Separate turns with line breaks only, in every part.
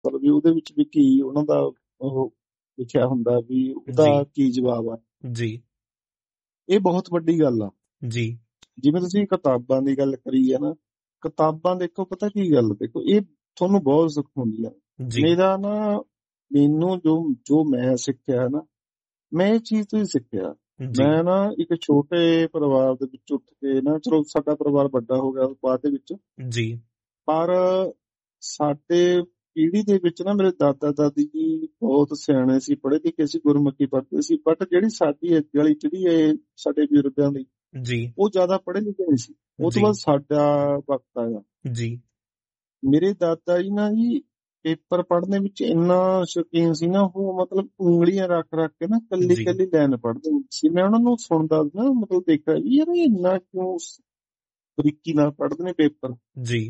ਮਤਲਬ ਵੀ ਉਹਦੇ ਵਿੱਚ ਵੀ ਕੀ ਉਹਨਾਂ ਦਾ ਉਹ ਲਿਖਿਆ ਹੁੰਦਾ ਵੀ ਉਹਦਾ
ਜੀ
ਕੀ ਜਵਾਬ ਆ।
ਜੀ
ਇਹ ਬਹੁਤ ਵੱਡੀ ਗੱਲ ਆ।
ਜੀ
ਜਿਵੇਂ ਤੁਸੀਂ ਕਿਤਾਬਾਂ ਦੀ ਗੱਲ ਕਰੀ ਹੈ ਨਾ, ਕਿਤਾਬਾਂ ਦੇਖੋ ਪਤਾ ਕੀ ਗੱਲ, ਦੇਖੋ ਇਹ ਤੁਹਾਨੂੰ ਬਹੁਤ ਸਿਖਾਉਂਦੀ ਆ।
ਜੀ
ਮੈਨੂੰ ਜੋ ਮੈਂ ਸਿੱਖਿਆ ਨਾ, ਮੈਂ ਇਹ ਚੀਜ਼ ਤੋਂ ਹੀ ਸਿੱਖਿਆ।
ਜੀ
ਮੈਂ ਨਾ ਇੱਕ ਛੋਟੇ ਪਰਿਵਾਰ ਦੇ ਵਿੱਚ ਉੱਠ ਕੇ ਨਾ, ਚਲੋ ਸਾਡਾ ਪਰਿਵਾਰ ਵੱਡਾ ਹੋ ਗਿਆ ਬਾਅਦ ਦੇ ਵਿੱਚ,
ਜੀ
ਪਰ ਸਾਡੇ ਪੀੜ੍ਹੀ ਦੇ ਵਿੱਚ ਨਾ ਮੇਰੇ ਦਾਦਾ ਦਾਦੀ ਜੀ ਬਹੁਤ ਸਿਆਣੇ ਸੀ, ਪੜ੍ਹੇ ਲਿਖੇ ਸੀ, ਗੁਰਮੁਖੀ ਪੜ੍ਹਦੇ ਸੀ। ਬਟ ਜਿਹੜੀ ਸਾਡੀ ਅੱਗੇ ਵਾਲੀ ਪੀੜ੍ਹੀ ਹੈ ਸਾਡੇ ਬਜ਼ੁਰਗਾਂ ਦੀ,
ਜੀ
ਉਹ ਜ਼ਿਆਦਾ ਪੜ੍ਹੇ ਲਿਖੇ ਨਹੀਂ ਸੀ। ਉਹ ਤੋਂ
ਜੀ
ਬਾਅਦ ਸਾਡਾ ਵਕਤ ਆਇਆ।
ਜੀ
ਮੇਰੇ ਦਾਦਾ ਜੀ ਨਾ ਜੀ ਪੇਪਰ ਪੜ੍ਹਨੇ ਵਿੱਚ ਇੰਨਾ ਸ਼ੌਕੀਨ ਸੀ ਨਾ, ਉਹ ਮਤਲਬ ਉਂਗਲੀਆਂ ਰੱਖ ਰੱਖ ਕੇ ਨਾ ਕੱਲੀ
ਜੀ
ਕੱਲੀ ਲਾਈਨ ਪੜ੍ਹਦੇ ਸੀ। ਮੈਂ ਉਹਨਾਂ ਨੂੰ ਸੁਣਦਾ ਨਾ, ਮਤਲਬ ਦੇਖਿਆ ਵੀ ਯਾਰ ਇਹ ਇੰਨਾ ਕਿਉਂ ਬਰੀਕੀ ਨਾਲ ਪੜ੍ਹਦੇ ਨੇ ਪੇਪਰ।
ਜੀ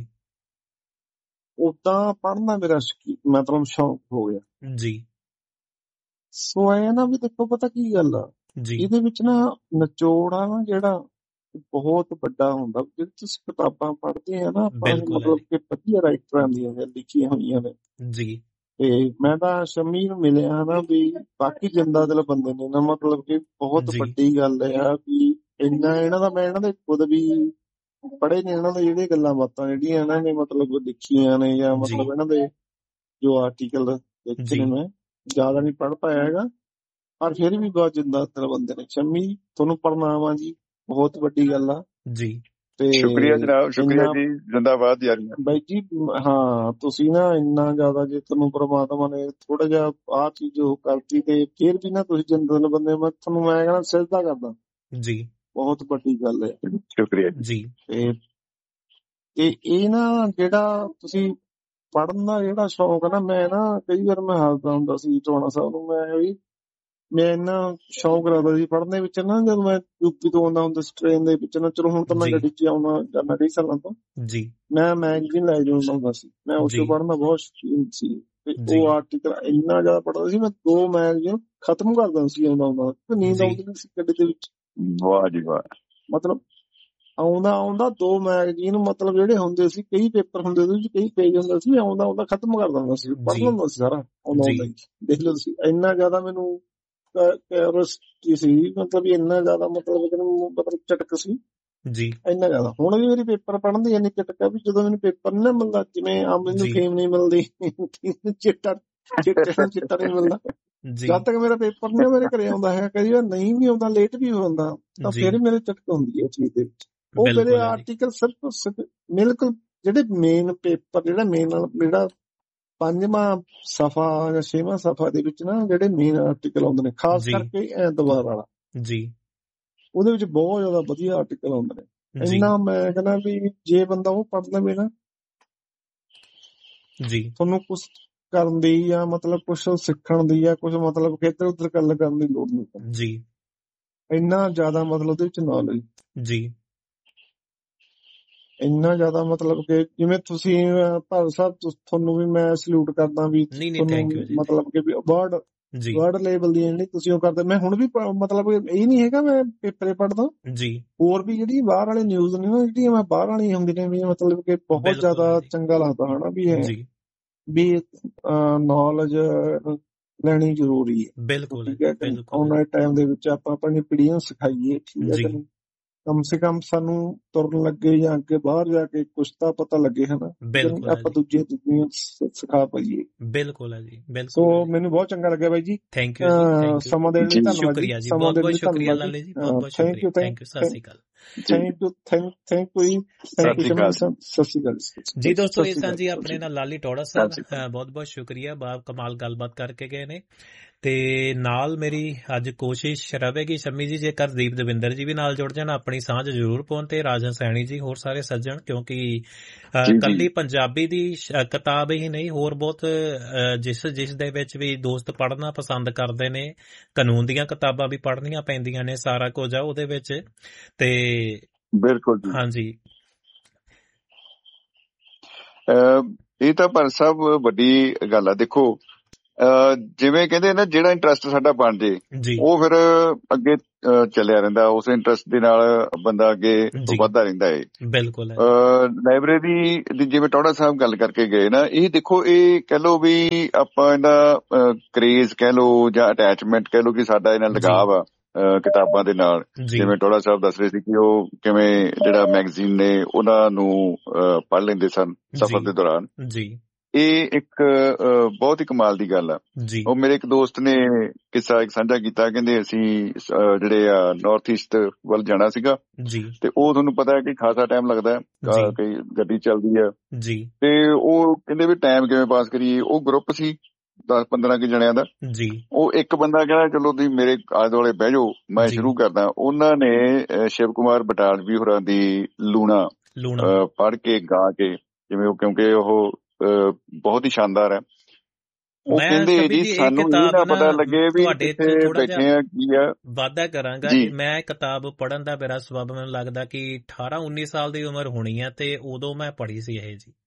ਉਦਾਂ ਪੜ੍ਹਨਾ ਮੇਰਾ ਮਤਲਬ ਸ਼ੌਂਕ ਹੋ ਗਿਆ।
ਜੀ
ਸੋ ਐ ਨਾ ਵੀ ਦੇਖੋ ਪਤਾ ਕੀ ਗੱਲ ਆ,
ਜੀ
ਇਹਦੇ ਵਿੱਚ ਨਾ ਨਿਚੋੜ ਆ ਨਾ ਜਿਹੜਾ ਬਹੁਤ ਵੱਡਾ ਹੁੰਦਾ। ਜੇ ਤੁਸੀਂ ਕਿਤਾਬਾਂ ਪੜ੍ਹਦੇ ਆ ਨਾ ਆਪਾਂ,
ਬਿਲਕੁਲ ਹੈ
ਮਤਲਬ
ਜੀ
ਕਿ ਵਧੀਆ ਰਾਈਟਰਾਂ ਦੀਆਂ ਲਿਖੀਆਂ ਹੋਈਆਂ ਨੇ।
ਜੀ
ਤੇ ਮੈਂ ਤਾਂ ਸ਼ਮੀ ਨੂੰ ਮਿਲਿਆ ਹਨਾ, ਵੀ ਬਾਕੀ ਜਿੰਦਾ ਦਿਲ ਬੰਦੇ ਨੇ ਨਾ, ਮਤਲਬ ਕਿ ਬਹੁਤ
ਜੀ
ਵੱਡੀ ਗੱਲ ਆ ਵੀ ਇੰਨਾ ਇਹਨਾਂ ਦਾ, ਮੈਂ ਇਹਨਾਂ ਦੇ ਖੁਦ ਵੀ ਪੜ੍ਹੇ ਨੇ, ਇਹਨਾਂ ਦੇ ਜਿਹੜੀਆਂ ਗੱਲਾਂ ਬਾਤਾਂ ਜਿਹੜੀਆਂ ਇਹਨਾਂ ਨੇ ਮਤਲਬ ਲਿਖੀਆਂ ਨੇ, ਜਾਂ
ਜੀ
ਮਤਲਬ ਇਹਨਾਂ ਦੇ ਜੋ ਆਰਟੀਕਲ ਦੇਖੇ ਨੇ,
ਜੀ
ਮੈਂ ਜ਼ਿਆਦਾ ਨਹੀਂ ਪੜ੍ਹ ਪਾਇਆ ਹੈਗਾ, ਪਰ ਫਿਰ ਵੀ ਬਹੁਤ ਜਿੰਦਾ ਦਿਲ ਬੰਦੇ ਨੇ। ਸ਼ਮੀ ਤੁਹਾਨੂੰ ਪ੍ਰਣਾਮ ਆ ਜੀ, ਬਹੁਤ ਵੱਡੀ ਗੱਲ ਆ।
ਜੀ
ਤੇ
ਸ਼ੁਕਰੀਆ ਜਨਾਬ, ਸ਼ੁਕਰੀਆ
ਇੰਨਾ
ਜੀ, ਜਿੰਦਾਬਾਦ ਯਾਰੀਆਂ।
ਬਾਈ ਜੀ, ਹਾਂ ਤੁਸੀਂ ਨਾ ਇੰਨਾ ਜ਼ਿਆਦਾ, ਜੇ ਤੁਹਾਨੂੰ ਪ੍ਰਮਾਤਮਾ ਨੇ ਥੋੜਾ ਜਿਹਾ ਆਹ ਚੀਜ਼ ਉਹ ਕਰਤੀ, ਤੇ ਫਿਰ ਵੀ ਨਾ ਤੁਸੀਂ ਜਿੰਦਲ ਬੰਦੇ, ਮੈਂ ਤੁਹਾਨੂੰ ਮੈਂ ਕਹਿੰਦਾ ਸਿਜਦਾ ਕਰਦਾ,
ਜੀ
ਬਹੁਤ ਵੱਡੀ ਗੱਲ ਹੈ।
ਸ਼ੁਕਰੀਆ
ਜੀ
ਤੇ ਇਹ ਨਾ ਜਿਹੜਾ ਤੁਸੀਂ ਪੜ੍ਹਨ ਦਾ ਜਿਹੜਾ ਸ਼ੌਂਕ ਹੈ ਨਾ, ਮੈਂ ਨਾ ਕਈ ਵਾਰ ਮੈਂ ਹੱਸਦਾ ਹੁੰਦਾ ਸੀ ਚੌਹਾਣਾ ਸਾਹਿਬ ਨੂੰ, ਮੈਂ ਇੰਨਾ ਸ਼ੌਂਕ ਰੱਖਦਾ ਸੀ ਪੜ੍ਹਨ ਦੇ ਵਿੱਚ ਨਾ, ਜਦੋਂ ਮੈਂ ਯੂਪੀ ਤੋਂ ਆਉਂਦਾ ਹੁੰਦਾ ਸੀ ਟ੍ਰੇਨ ਦੇ ਵਿੱਚ ਨਾ, ਚਲੋ ਹੁਣ ਤਾਂ ਮੈਂ
ਜੀ
ਗੱਡੀ 'ਚ ਆਉਣਾ ਜਾਂਦਾ ਕਈ ਸਾਲਾਂ ਤੋਂ,
ਜੀ
ਮੈਂ ਮੈਗਜ਼ੀਨ ਲੈ ਜਾਂਦਾ ਹੁੰਦਾ ਸੀ, ਮੈਂ ਉਸ ਤੋਂ
ਜੀ
ਪੜ੍ਹਨਾ ਬਹੁਤ ਸ਼ੌਕੀਨ ਸੀ। ਤੇ
ਜੀ
ਉਹ ਆਰਟੀਕਲ ਇੰਨਾ ਜ਼ਿਆਦਾ ਪੜ੍ਹਦਾ ਸੀ, ਮੈਂ 2 ਮੈਗਜ਼ੀਨ ਖਤਮ ਕਰ ਦਿੰਦਾ ਸੀ ਆਉਂਦਾ ਨੀਂਦ
ਜੀ
ਆਉਂਦੀ ਨਹੀਂ ਸੀ ਗੱਡੀ ਦੇ ਵਿੱਚ।
ਵਾਹ ਜੀ ਵਾਹ।
ਮਤਲਬ ਆਉਂਦਾ 2 ਮੈਗਜ਼ੀਨ, ਮਤਲਬ ਜਿਹੜੇ ਹੁੰਦੇ ਸੀ, ਕਈ ਪੇਪਰ ਹੁੰਦੇ ਸੀ, ਕਈ ਪੇਜ ਹੁੰਦੇ ਸੀ, ਆਉਂਦਾ ਖਤਮ ਕਰ ਦਿੰਦਾ ਸੀ, ਪੜ੍ਹ
ਜੀ
ਲੈਂਦਾ ਸੀ ਸਾਰਾ ਆਉਂਦਾ
ਜੀ
ਹੀ। ਦੇਖ ਲਓ ਤੁਸੀਂ, ਇੰਨਾ ਜ਼ਿਆਦਾ ਮੈਨੂੰ ਕਿਉਰਿਓਸਿਟੀ ਸੀ, ਮਤਲਬ ਇੰਨਾ ਜ਼ਿਆਦਾ ਮਤਲਬ ਚਟਕ ਸੀ,
ਜੀ
ਇੰਨਾ ਜ਼ਿਆਦਾ। ਹੁਣ ਵੀ ਮੇਰੀ ਪੇਪਰ ਪੜ੍ਹਨ ਦੀ ਇੰਨੀ ਚਟਕ ਆ ਵੀ ਜਦੋਂ ਮੈਨੂੰ ਪੇਪਰ ਨੀ ਨਾ ਮਿਲਦਾ, ਜਿਵੇਂ ਆਮ ਮੈਨੂੰ
ਜੀ
ਫੇਮ ਨਹੀਂ ਮਿਲਦੀ, ਚਿੱਟਾ ਨਹੀਂ ਮਿਲਦਾ,
ਜੀ
ਜਦ ਤੱਕ ਮੇਰਾ ਪੇਪਰ ਨਹੀਂ ਮੇਰੇ ਘਰੇ ਆਉਂਦਾ ਹੈ, ਕਈ ਵਾਰ ਨਹੀਂ ਵੀ ਆਉਂਦਾ, ਲੇਟ ਵੀ ਹੁੰਦਾ, ਤਾਂ
ਜੀ
ਫਿਰ ਮੇਰੇ ਚਟਕ ਹੁੰਦੀ ਹੈ ਚੀਜ਼ ਦੇ ਵਿੱਚ। ਉਹ ਮੇਰੇ
ਬਿਲਕੁਲ ਹੈ ਜੀ
ਆਰਟੀਕਲ ਸਿਰਫ ਬਿਲਕੁਲ ਜਿਹੜੇ ਮੇਨ ਪੇਪਰ, ਜਿਹੜਾ 5ਵਾਂ ਸਫਾ ਜਾਂ 6ਵਾਂ ਸਫਾ ਦੇ ਵਿੱਚ ਨਾ, ਜਿਹੜੇ ਮੇਨ ਆਰਟੀਕਲ ਆਉਂਦੇ ਨੇ, ਖਾਸ
ਜੀ
ਕਰਕੇ ਐਤਵਾਰ ਵਾਲਾ,
ਜੀ
ਉਹਦੇ ਵਿੱਚ ਬਹੁਤ ਜ਼ਿਆਦਾ ਵਧੀਆ ਆਰਟੀਕਲ ਆਉਂਦੇ ਨੇ।
ਜੀ
ਇੰਨਾ ਮੈਂ ਕਹਿੰਦਾ ਵੀ ਜੇ ਬੰਦਾ ਉਹ ਪੜ੍ਹ ਲਵੇ ਨਾ,
ਜੀ
ਤੁਹਾਨੂੰ ਕੁਛ ਕਰਨ ਦੀ ਜਾਂ ਮਤਲਬ ਕੁਛ ਸਿੱਖਣ ਦੀ ਜਾਂ ਕੁਛ ਮਤਲਬ ਕਿ ਇੱਧਰ ਉੱਧਰ ਗੱਲ ਕਰਨ ਦੀ ਲੋੜ ਨਹੀਂ ਪੈਂਦੀ।
ਜੀ
ਇੰਨਾ ਜ਼ਿਆਦਾ ਮਤਲਬ ਉਹਦੇ ਵਿੱਚ ਨੌਲੇਜ,
ਜੀ
ਇੰਨਾ ਜ਼ਿਆਦਾ ਮਤਲਬ ਕਿ ਜਿਵੇਂ ਤੁਸੀਂ ਭਾਰਤ ਸਾਹਿਬ, ਤੁਹਾਨੂੰ ਵੀ ਮੈਂ ਸਲੂਟ ਕਰਦਾ ਵੀ,
ਨਹੀਂ ਨਹੀਂ ਥੈਂਕ ਯੂ
ਤੁਹਾਨੂੰ
ਜੀ
ਮਤਲਬ ਕਿ
ਜੀ
ਵਰਡ ਲੈਵਲ ਦੀ ਜਿਹੜੀ ਤੁਸੀਂ ਉਹ ਕਰਦੇ। ਮੈਂ ਹੁਣ ਵੀ ਮਤਲਬ ਇਹ ਨਹੀਂ ਹੈਗਾ ਮੈਂ ਪੇਪਰੇ ਪੜ੍ਹਦਾ,
ਜੀ
ਹੋਰ ਵੀ ਜਿਹੜੀ ਬਾਹਰ ਵਾਲੇ ਨਿਊਜ਼ ਨੇ ਨਾ, ਜਿਹੜੀਆਂ ਮੈਂ ਬਾਹਰ ਵਾਲੀਆਂ ਹੁੰਦੀਆਂ ਨੇ, ਮਤਲਬ ਕਿ ਬਹੁਤ
ਬਿਲਕੁਲ
ਜ਼ਿਆਦਾ
ਹੈ ਜੀ
ਚੰਗਾ ਲੱਗਦਾ ਹਨਾ,
ਜੀ
ਵੀ ਨੌਲੇਜ ਲੈਣੀ ਜ਼ਰੂਰੀ ਹੈ।
ਬਿਲਕੁਲ ਹੈ
ਠੀਕ ਹੈ ਕਿ
ਬਿਲਕੁਲ
ਆਉਣ
ਹੈ
ਵਾਲੇ ਟਾਈਮ ਦੇ ਵਿੱਚ ਆਪਾਂ ਆਪਣੀ ਪੀੜ੍ਹੀਆਂ ਨੂੰ ਸਿਖਾਈਏ, ਠੀਕ ਹੈ
ਜੀ
ਕਿ ਨਹੀਂ, ਕਮ ਸੇ ਕਮ ਸਾਨੂੰ ਤੁਰਨ ਲੱਗੇ ਜਾਂ ਅੱਗੇ ਬਾਹਰ ਜਾ ਕੇ ਕੁਛ ਤਾਂ ਪਤਾ ਲੱਗੇ ਹਨਾ,
ਬਿਲਕੁਲ ਹੈ
ਆਪਾਂ
ਜੀ
ਦੂਜੀਆਂ ਸਿਖਾ ਪਾਈਏ।
ਬਿਲਕੁਲ ਹੈ ਜੀ
ਸੋ
ਬਿਲਕੁਲ ਹੈ ਜੀ
ਮੈਨੂੰ ਬਹੁਤ ਚੰਗਾ ਲੱਗਿਆ ਬਾਈ ਜੀ,
ਥੈਂਕ ਯੂ ਜੀ ਥੈਂਕ ਯੂ
ਸਮਾਂ ਦੇਣ ਲਈ ਧੰਨਵਾਦ ਜੀ,
ਸ਼ੁਕਰੀਆ ਜੀ
ਸਮਾਂ
ਬਹੁਤ
ਦੇਣ
ਬਹੁਤ
ਲਈ
ਸ਼ੁਕਰੀਆ
ਧੰਨਵਾਦ ਜੀ।
ਲਾਲੇ ਜੀ ਬਹੁਤ ਬਹੁਤ
ਥੈਂਕ
ਸ਼ੁਕਰੀਆ
ਯੂ
ਥੈਂਕ ਯੂ ਸਤਿ ਸ਼੍ਰੀ ਅਕਾਲ
ਥੈਂਕ ਯੂ ਜੀ,
ਸਤਿ ਸ਼੍ਰੀ ਅਕਾਲ
ਸਤਿ ਸ਼੍ਰੀ ਅਕਾਲ
ਜੀ ਦੋਸਤੋ।
ਸਤਿ
ਇਹ
ਸ਼੍ਰੀ
ਸਾਂ ਜੀ
ਅਕਾਲ
ਆਪਣੇ ਨਾਲ ਲਾਲੀ ਟੋੜਾ
ਸਤਿ
ਸਾਹਿਬ,
ਸ਼੍ਰੀ ਅਕਾਲ।
ਬਹੁਤ ਬਹੁਤ ਸ਼ੁਕਰੀਆ, ਬਾ ਕਮਾਲ ਗੱਲਬਾਤ ਕਰਕੇ ਗਏ ਨੇ। ਤੇ ਨਾਲ ਮੇਰੀ ਅੱਜ ਕੋਸ਼ਿਸ਼ ਰਹੇਗੀ ਸ਼ਮੀ ਜੀ, ਜੇਕਰ ਦੀਪ ਦਵਿੰਦਰ ਜੀ ਵੀ ਨਾਲ ਜੁੜ ਜਾਣ, ਆਪਣੀ ਸਾਂਝ ਜ਼ਰੂਰ ਪਾਉਣ, ਤੇ ਰਾਜਨ ਸੈਣੀ ਜੀ, ਹੋਰ ਸਾਰੇ ਸੱਜਣ, ਕਿਉਂਕਿ ਕੱਲੀ ਪੰਜਾਬੀ ਦੀ ਕਿਤਾਬ ਹੀ ਨਹੀਂ, ਹੋਰ ਬਹੁਤ ਜਿਸ ਦੇ ਵਿੱਚ ਵੀ ਦੋਸਤ ਪੜ੍ਹਨਾ ਪਸੰਦ ਕਰਦੇ ਨੇ, ਕਾਨੂੰਨ ਦੀਆਂ ਕਿਤਾਬਾਂ ਵੀ ਪੜ੍ਹਨੀਆਂ ਪੈਂਦੀਆਂ ਨੇ, ਸਾਰਾ ਕੁਝ ਆ ਉਹਦੇ ਵਿੱਚ। ਤੇ
ਬਿਲਕੁਲ ਜੀ,
ਹਾਂਜੀ
ਇਹ ਤਾਂ ਪਰ ਸਭ ਵੱਡੀ ਗੱਲ ਆ। ਦੇਖੋ ਜਿਵੇਂ ਕਹਿੰਦੇ ਨਾ, ਜਿਹੜਾ ਇੰਟਰਸਟ ਸਾਡਾ ਬਣ ਜੇ
ਜੀ
ਉਹ ਫਿਰ ਅੱਗੇ ਚੱਲਿਆ ਰਹਿੰਦਾ। ਉਸ ਇੰਟਰਸਟ ਦੇ ਨਾਲ ਬੰਦਾ ਅੱਗੇ
ਜੀ
ਵੱਧਦਾ ਰਹਿੰਦਾ ਹੈ।
ਬਿਲਕੁਲ ਹੈ
ਲਾਇਬ੍ਰੇਰੀ ਦੀ ਜਿਵੇਂ ਟੌੜਾ ਸਾਹਿਬ ਗੱਲ ਕਰਕੇ ਗਏ ਨਾ, ਇਹ ਦੇਖੋ, ਇਹ ਕਹਿ ਲਓ ਵੀ ਆਪਾਂ ਇਹਦਾ ਕਰੇਜ਼ ਕਹਿ ਲਓ ਜਾਂ ਅਟੈਚਮੈਂਟ ਕਹਿ ਲਓ ਕਿ ਸਾਡਾ ਇਹਨਾਂ
ਜੀ
ਲਗਾਵ ਆ ਕਿਤਾਬਾਂ ਦੇ ਨਾਲ।
ਜੀ
ਜਿਵੇਂ ਟੌੜਾ ਸਾਹਿਬ ਦੱਸ ਰਹੇ ਸੀ ਕਿ ਉਹ ਕਿਵੇਂ ਜਿਹੜਾ ਮੈਗਜ਼ੀਨ ਨੇ ਉਹਨਾਂ ਨੂੰ ਪੜ੍ਹ ਲੈਂਦੇ ਸਨ ਸਫ਼ਰ
ਜੀ
ਦੇ ਦੌਰਾਨ।
ਜੀ
ਇਹ ਇੱਕ ਬਹੁਤ ਹੀ ਕਮਾਲ ਦੀ ਗੱਲ ਆ।
ਜੀ
ਉਹ ਮੇਰੇ ਇੱਕ ਦੋਸਤ ਨੇ ਕਿੱਸਾ ਇੱਕ ਸਾਂਝਾ ਕੀਤਾ, ਕਹਿੰਦੇ ਅਸੀਂ ਜਿਹੜੇ ਆ ਨਾਰਥ ਈਸਟ ਵੱਲ ਜਾਣਾ ਸੀਗਾ,
ਜੀ
ਤੇ ਉਹ ਤੁਹਾਨੂੰ ਪਤਾ ਹੈ ਕਿ ਖਾਸਾ ਟਾਈਮ ਲੱਗਦਾ ਹੈ,
ਜੀ
ਕਈ ਗੱਡੀ ਚੱਲਦੀ ਹੈ,
ਜੀ
ਤੇ ਉਹ ਕਹਿੰਦੇ ਵੀ ਟਾਈਮ ਕਿਵੇਂ ਪਾਸ ਕਰੀਏ। ਉਹ ਗਰੁੱਪ ਸੀ 10-15 ਕੁ ਜਣਿਆਂ ਦਾ।
ਜੀ
ਉਹ ਇੱਕ ਬੰਦਾ ਕਹਿੰਦਾ ਚਲੋ ਤੁਸੀਂ ਮੇਰੇ ਆਲੇ ਦੁਆਲੇ ਬਹਿ ਜਾਓ, ਮੈਂ
ਜੀ
ਸ਼ੁਰੂ ਕਰਦਾ। ਉਹਨਾਂ ਨੇ ਸ਼ਿਵ ਕੁਮਾਰ ਬਟਾਲਵੀ ਹੋਰਾਂ ਦੀ ਲੂਣਾ
ਲੂਣਾ
ਪੜ੍ਹ ਕੇ ਗਾ ਕੇ, ਜਿਵੇਂ ਉਹ, ਕਿਉਂਕਿ ਉਹ ਬਹੁਤ ਹੀ ਸ਼ਾਨਦਾਰ ਹੈ। ਉਹ
ਮੈਂ
ਕਹਿੰਦੇ
ਸ਼ਮੀ
ਜੀ
ਜੀ ਇਹ
ਸਾਨੂੰ ਇਹ
ਕਿਤਾਬ
ਨਾ
ਨਾ
ਪਤਾ ਲੱਗੇ ਵੀ
ਤੁਹਾਡੇ ਤੋਂ
ਕਿੱਥੇ
ਥੋੜਾ ਜਿਹਾ
ਬੈਠੇ ਆ ਕੀ ਆ।
ਵਾਧਾ ਕਰਾਂਗਾ
ਜੀ
ਜੀ। ਮੈਂ ਇਹ ਕਿਤਾਬ ਪੜ੍ਹਨ ਦਾ ਮੇਰਾ ਸਬਬ ਮੈਨੂੰ ਲੱਗਦਾ ਕਿ 18-19 ਸਾਲ ਦੀ ਉਮਰ ਹੋਣੀ ਹੈ ਤੇ ਉਦੋਂ ਮੈਂ ਪੜ੍ਹੀ ਸੀ ਇਹ ਜੀ।